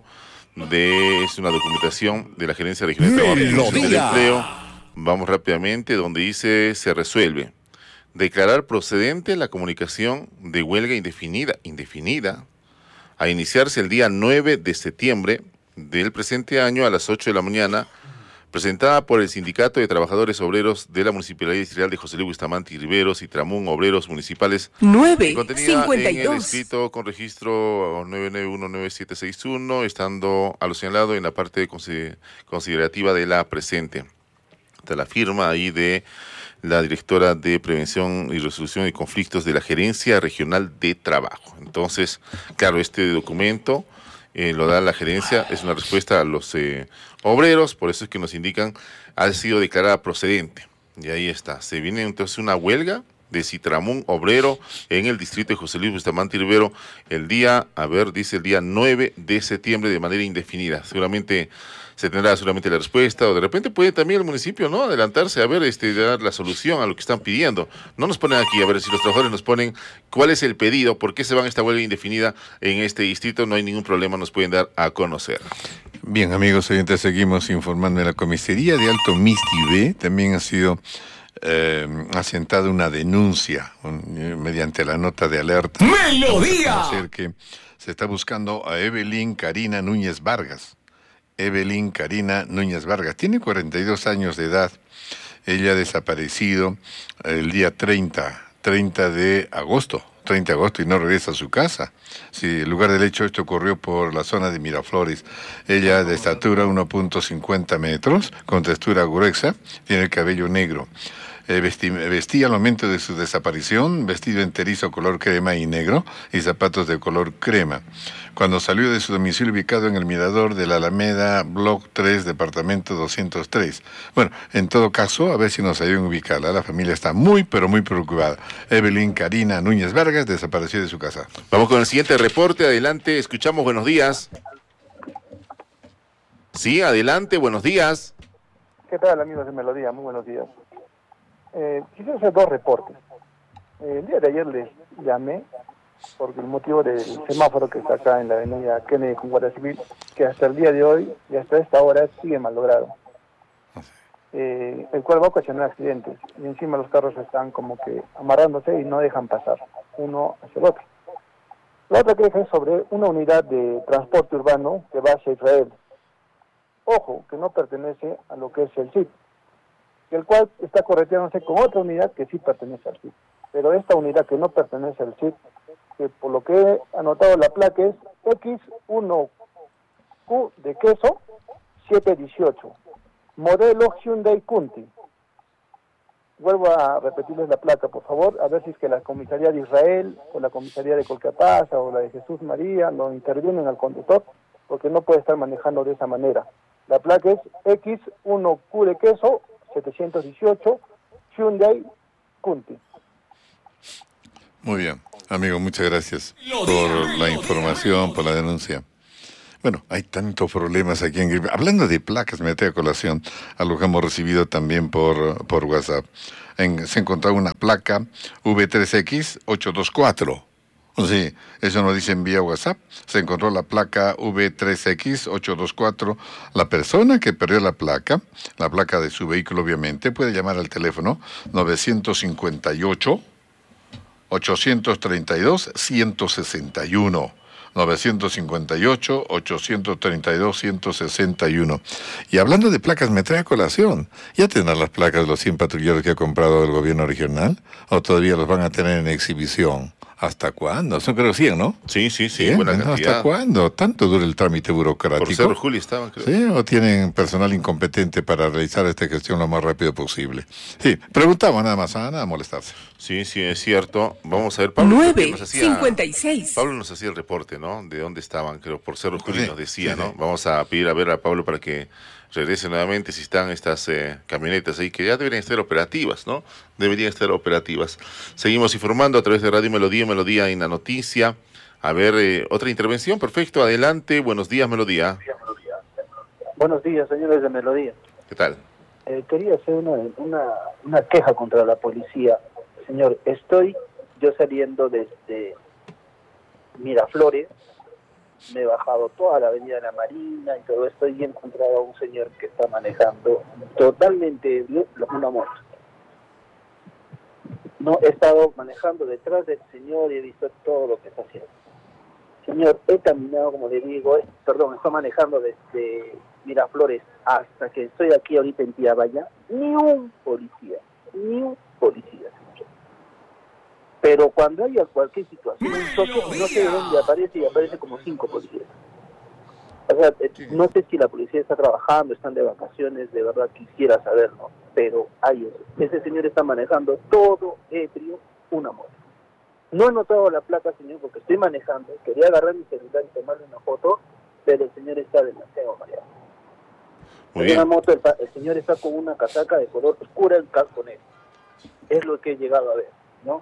de, es una documentación de la Gerencia Regional de Trabajo y del Empleo. Vamos rápidamente, donde dice, se resuelve. Declarar procedente la comunicación de huelga indefinida, indefinida, a iniciarse el día nueve de septiembre del presente año a las ocho de la mañana, presentada por el Sindicato de Trabajadores Obreros de la Municipalidad Distrital de José Luis Bustamante y Rivero, Citramún, Obreros Municipales. nueve cincuenta y dos. En el escrito con registro nueve nueve uno nueve siete seis uno, estando a lo señalado en la parte considerativa de la presente. Está la firma ahí de la directora de Prevención y Resolución de Conflictos de la Gerencia Regional de Trabajo. Entonces, claro, este documento Eh, lo da la gerencia, es una respuesta a los eh, obreros, por eso es que nos indican, ha sido declarada procedente. Y ahí está, se viene entonces una huelga de Citramún obrero en el distrito de José Luis Bustamante y Rivero el día, a ver, dice el día nueve de septiembre de manera indefinida. Seguramente se tendrá seguramente la respuesta, o de repente puede también el municipio, ¿no?, adelantarse a ver, este, dar la solución a lo que están pidiendo. No nos ponen aquí, a ver si los trabajadores nos ponen cuál es el pedido, por qué se van a esta huelga indefinida en este distrito, no hay ningún problema, nos pueden dar a conocer. Bien, amigos oyentes, seguimos informando de la comisaría de Alto Mistibé. También ha sido eh, asentada una denuncia un, eh, mediante la nota de alerta. ¡Melodía! Decir que se está buscando a Evelyn Karina Núñez Vargas. Evelyn Karina Núñez Vargas. Tiene cuarenta y dos años de edad. Ella ha desaparecido el día treinta de agosto. treinta de agosto y no regresa a su casa. Sí, el lugar del hecho, esto ocurrió por la zona de Miraflores. Ella de estatura uno punto cincuenta metros, con textura gruesa, tiene el cabello negro. Eh, vestí, vestía al momento de su desaparición vestido enterizo color crema y negro y zapatos de color crema. Cuando salió de su domicilio ubicado en el mirador de la Alameda, Block tres, departamento doscientos tres. Bueno, en todo caso, a ver si nos ayudan a ubicarla. La familia está muy, pero muy preocupada. Evelyn Karina Núñez Vargas desapareció de su casa. Vamos con el siguiente reporte. Adelante, escuchamos. Buenos días. Sí, adelante, buenos días. ¿Qué tal, amigos de Melodía? Muy buenos días. Eh, quisiera hacer dos reportes. Eh, el día de ayer les llamé por el motivo del semáforo que está acá en la avenida Kennedy con Guardia Civil, que hasta el día de hoy y hasta esta hora sigue mal logrado, eh, el cual va a ocasionar accidentes, y encima los carros están como que amarrándose y no dejan pasar uno hacia el otro. La otra queja es sobre una unidad de transporte urbano que va hacia Israel. Ojo, que no pertenece a lo que es el S I T, el cual está correteándose con otra unidad que sí pertenece al S I T. Pero esta unidad que no pertenece al S I T, que por lo que he anotado la placa es X uno Q de queso siete dieciocho, modelo Hyundai Kunti. Vuelvo a repetirles la placa, por favor, a ver si es que la comisaría de Israel, o la comisaría de Colcapasa, o la de Jesús María, no intervienen al conductor, porque no puede estar manejando de esa manera. La placa es X uno Q de queso setecientos dieciocho, Hyundai Kunti. Muy bien, amigo, muchas gracias por la información, por la denuncia. Bueno, hay tantos problemas aquí en Gripe. Hablando de placas, me trae a colación a lo que hemos recibido también por, por WhatsApp. En, se encontró una placa V tres X ocho dos cuatro. Sí, eso nos dice en vía WhatsApp. Se encontró la placa V tres X ocho dos cuatro. La persona que perdió la placa, la placa de su vehículo obviamente, puede llamar al teléfono novecientos cincuenta y ocho, ochocientos treinta y dos, ciento sesenta y uno. novecientos cincuenta y ocho, ochocientos treinta y dos, ciento sesenta y uno. Y hablando de placas, me trae a colación. ¿Ya tendrán las placas de los cien patrulleros que ha comprado el gobierno regional? ¿O todavía los van a tener en exhibición? ¿Hasta cuándo? Son creo cien, ¿no? Sí, sí, sí, ¿cien? buena ¿No? cantidad. ¿Hasta cuándo? ¿Tanto dura el trámite burocrático? Por Cerro Juli estaban, creo. ¿Sí? ¿O tienen personal incompetente para realizar esta gestión lo más rápido posible? Sí, preguntamos nada más, a nada a molestarse. Sí, sí, es cierto. Vamos a ver, Pablo. nueve cincuenta y seis. Pablo nos hacía el reporte, ¿no? De dónde estaban, creo, por Cerro Juli Sí, nos decía, sí, ¿no? sí. Vamos a pedir a ver a Pablo para que regrese nuevamente si están estas eh, camionetas ahí, que ya deberían estar operativas, ¿no? Deberían estar operativas. Seguimos informando a través de Radio Melodía, Melodía en la noticia. A ver, eh, otra intervención, perfecto, adelante. Buenos días, Melodía. Buenos días, señores de Melodía. ¿Qué tal? Eh, quería hacer una, una, una queja contra la policía. Señor, estoy yo saliendo desde Miraflores, me he bajado toda la avenida de la Marina y todo esto y he encontrado a un señor que está manejando totalmente ebrio una moto. No, he estado manejando detrás del señor y he visto todo lo que está haciendo. Señor, he caminado, como le digo, eh, perdón, estoy manejando desde Miraflores hasta que estoy aquí ahorita en Tiabaya, ni un policía, ni un policía, señor. Pero cuando haya cualquier situación, un choque, no sé de dónde aparece y aparece como cinco policías. O sea, eh, no sé si la policía está trabajando, están de vacaciones, de verdad quisiera saberlo, pero hay eso. Ese señor está manejando todo ebrio una moto. No he notado la placa, señor, porque estoy manejando. Quería agarrar mi celular y tomarle una foto, pero el señor está demasiado mareado. Muy en bien. una moto, el, el señor está con una casaca de color oscura, el casco negro. Es lo que he llegado a ver, ¿no?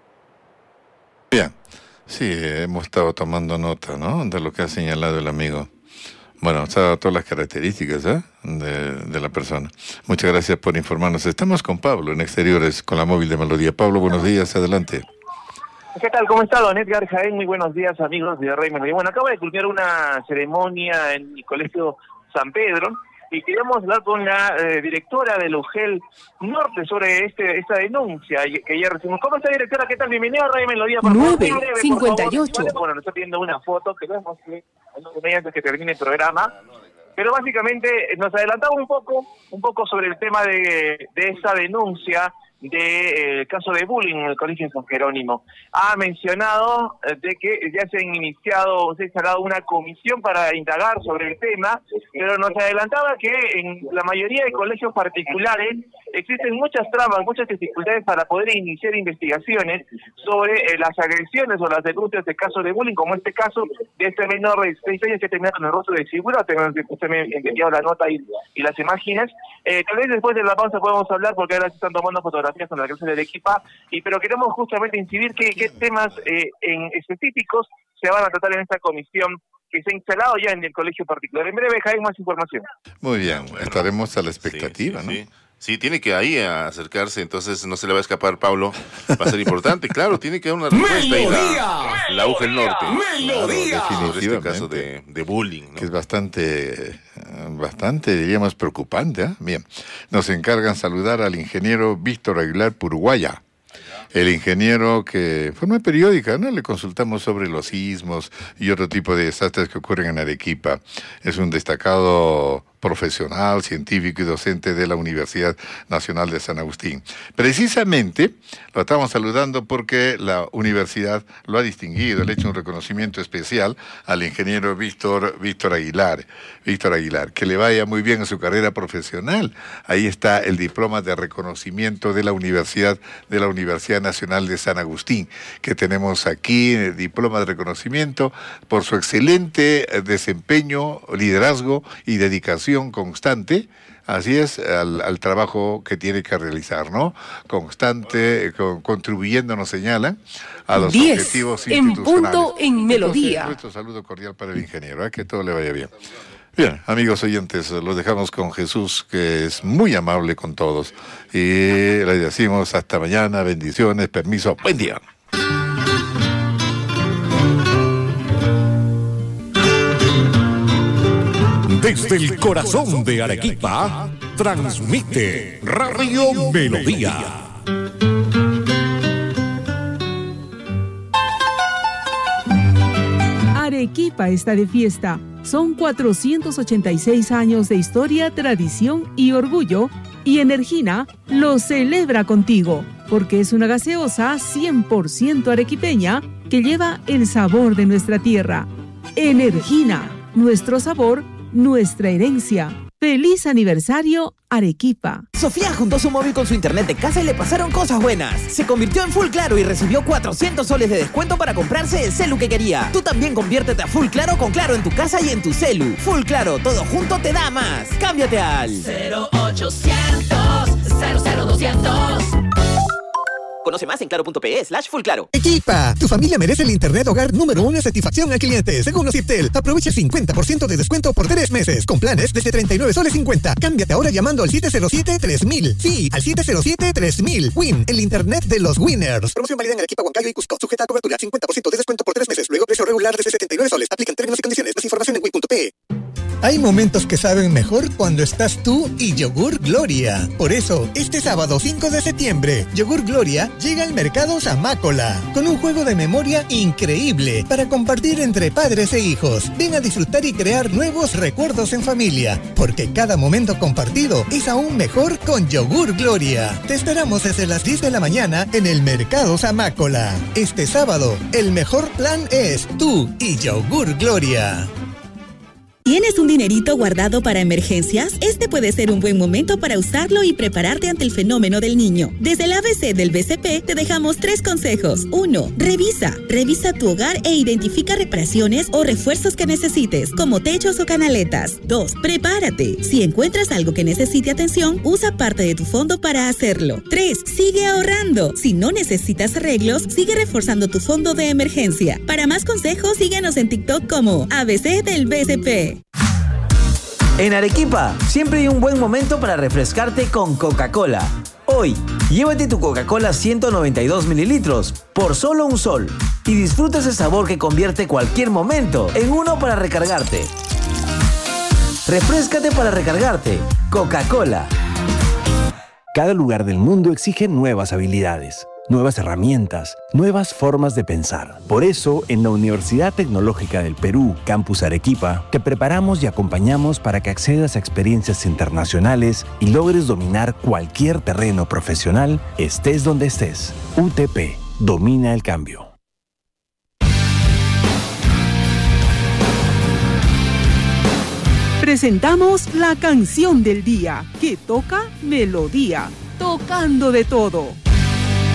Bien, sí, hemos estado tomando nota, ¿no?, de lo que ha señalado el amigo. Bueno, se ha dado todas las características, ¿eh?, de, de la persona. Muchas gracias por informarnos. Estamos con Pablo en Exteriores, con la móvil de Melodía. Pablo, buenos días, adelante. ¿Qué tal? ¿Cómo está, don Edgar Jaén? Muy buenos días, amigos de Rey Melodía. Bueno, acaba de culminar una ceremonia en el Colegio San Pedro y queríamos hablar con la eh, directora del U G E L Norte sobre este esta denuncia que ayer recibimos. ¿Cómo está, directora? ¿Qué tal? Bienvenida a Rey Melodía. Por favor, muy breve, cincuenta y ocho. Por favor. Bueno, nos está pidiendo una foto que vemos que antes que termine el programa. Pero básicamente nos adelantamos un poco, un poco sobre el tema de, de esa denuncia del de, eh, caso de bullying en el Colegio San Jerónimo. Ha mencionado eh, de que ya se han iniciado, se ha instalado una comisión para indagar sobre el tema, pero nos adelantaba que en la mayoría de colegios particulares existen muchas trabas, muchas dificultades para poder iniciar investigaciones sobre eh, las agresiones o las denuncias de casos de bullying, como este caso de este menor de seis años que termina con el rostro desfigurado. Usted me ha enviado la nota y, y las imágenes. Eh, tal vez después de la pausa podemos hablar, porque ahora se están tomando fotografías con la clase del equipo, y pero queremos justamente incidir que qué temas eh, en específicos se van a tratar en esta comisión que se ha instalado ya en el colegio particular. En breve, hay más información. Muy bien, bueno, estaremos a la expectativa, sí, sí, ¿no? Sí. Sí, tiene que ahí acercarse, entonces no se le va a escapar, Pablo. Va a ser importante, claro, tiene que dar una respuesta ahí la, la U G E L Norte. Claro, definitivamente. Sobre este caso de, de bullying, ¿no? Que es bastante, bastante, diríamos, preocupante, ¿eh? Bien, nos encargan saludar al ingeniero Víctor Aguilar Purguaya. el ingeniero que, de forma periódica, ¿no?, le consultamos sobre los sismos y otro tipo de desastres que ocurren en Arequipa. Es un destacado profesional, científico y docente de la Universidad Nacional de San Agustín. Precisamente lo estamos saludando porque la universidad lo ha distinguido, le ha hecho un reconocimiento especial al ingeniero Víctor, Víctor Aguilar. Víctor Aguilar, que le vaya muy bien en su carrera profesional. Ahí está el diploma de reconocimiento de la Universidad, de la Universidad Nacional de San Agustín, que tenemos aquí, el diploma de reconocimiento por su excelente desempeño, liderazgo y dedicación constante, así es, al, al trabajo que tiene que realizar, ¿no? Constante, con, contribuyendo, nos señalan, a los diez, objetivos en institucionales. punto en Melodía. Entonces, nuestro saludo cordial para el ingeniero, ¿eh? Que todo le vaya bien. Bien, amigos oyentes, los dejamos con Jesús, que es muy amable con todos. Y les decimos hasta mañana, bendiciones, permiso, buen día. Desde el corazón de Arequipa, transmite Radio Melodía. Arequipa está de fiesta. Son cuatrocientos ochenta y seis años de historia, tradición y orgullo, y Energina lo celebra contigo, porque es una gaseosa cien por ciento arequipeña que lleva el sabor de nuestra tierra. Energina, nuestro sabor, nuestra herencia. ¡Feliz aniversario, Arequipa! Sofía juntó su móvil con su internet de casa y le pasaron cosas buenas. Se convirtió en Full Claro y recibió cuatrocientos soles de descuento para comprarse el celu que quería. Tú también conviértete a Full Claro con Claro en tu casa y en tu celu. Full Claro, todo junto te da más. Cámbiate al cero ochocientos, cero cero doscientos. Conoce más en claro.pe slash full claro. Equipa, tu familia merece el internet hogar número uno en satisfacción al cliente. Según Ociptel, aprovecha el cincuenta por ciento de descuento por tres meses, con planes desde treinta y nueve soles cincuenta. Cámbiate ahora llamando al siete cero siete tres mil. Sí, al siete cero siete tres mil. Win, el internet de los winners. Promoción válida en Arequipa, Huancayo y Cusco. Sujeta a cobertura, cincuenta por ciento de descuento por tres meses. Luego precio regular desde setenta y nueve soles. Aplican términos y condiciones. Más información en win punto pe. Hay momentos que saben mejor cuando estás tú y Yogur Gloria. Por eso, este sábado cinco de septiembre, Yogur Gloria llega al mercado Zamácola con un juego de memoria increíble para compartir entre padres e hijos. Ven a disfrutar y crear nuevos recuerdos en familia, porque cada momento compartido es aún mejor con Yogur Gloria. Te esperamos desde las diez de la mañana en el mercado Zamácola. Este sábado, el mejor plan es tú y Yogur Gloria. ¿Tienes un dinerito guardado para emergencias? Este puede ser un buen momento para usarlo y prepararte ante el fenómeno del niño. Desde el A B C del B C P te dejamos tres consejos. uno. Revisa. Revisa tu hogar e identifica reparaciones o refuerzos que necesites, como techos o canaletas. dos. Prepárate. Si encuentras algo que necesite atención, usa parte de tu fondo para hacerlo. tres. Sigue ahorrando. Si no necesitas arreglos, sigue reforzando tu fondo de emergencia. Para más consejos, síguenos en TikTok como A B C del B C P. En Arequipa, siempre hay un buen momento para refrescarte con Coca-Cola. Hoy, llévate tu Coca-Cola ciento noventa y dos mililitros por solo un sol y disfruta ese sabor que convierte cualquier momento en uno para recargarte. Refréscate para recargarte. Coca-Cola. Cada lugar del mundo exige nuevas habilidades, nuevas herramientas, nuevas formas de pensar. Por eso, en la Universidad Tecnológica del Perú, Campus Arequipa, te preparamos y acompañamos para que accedas a experiencias internacionales y logres dominar cualquier terreno profesional, estés donde estés. U T P, domina el cambio. Presentamos la canción del día, que toca Melodía, tocando de todo.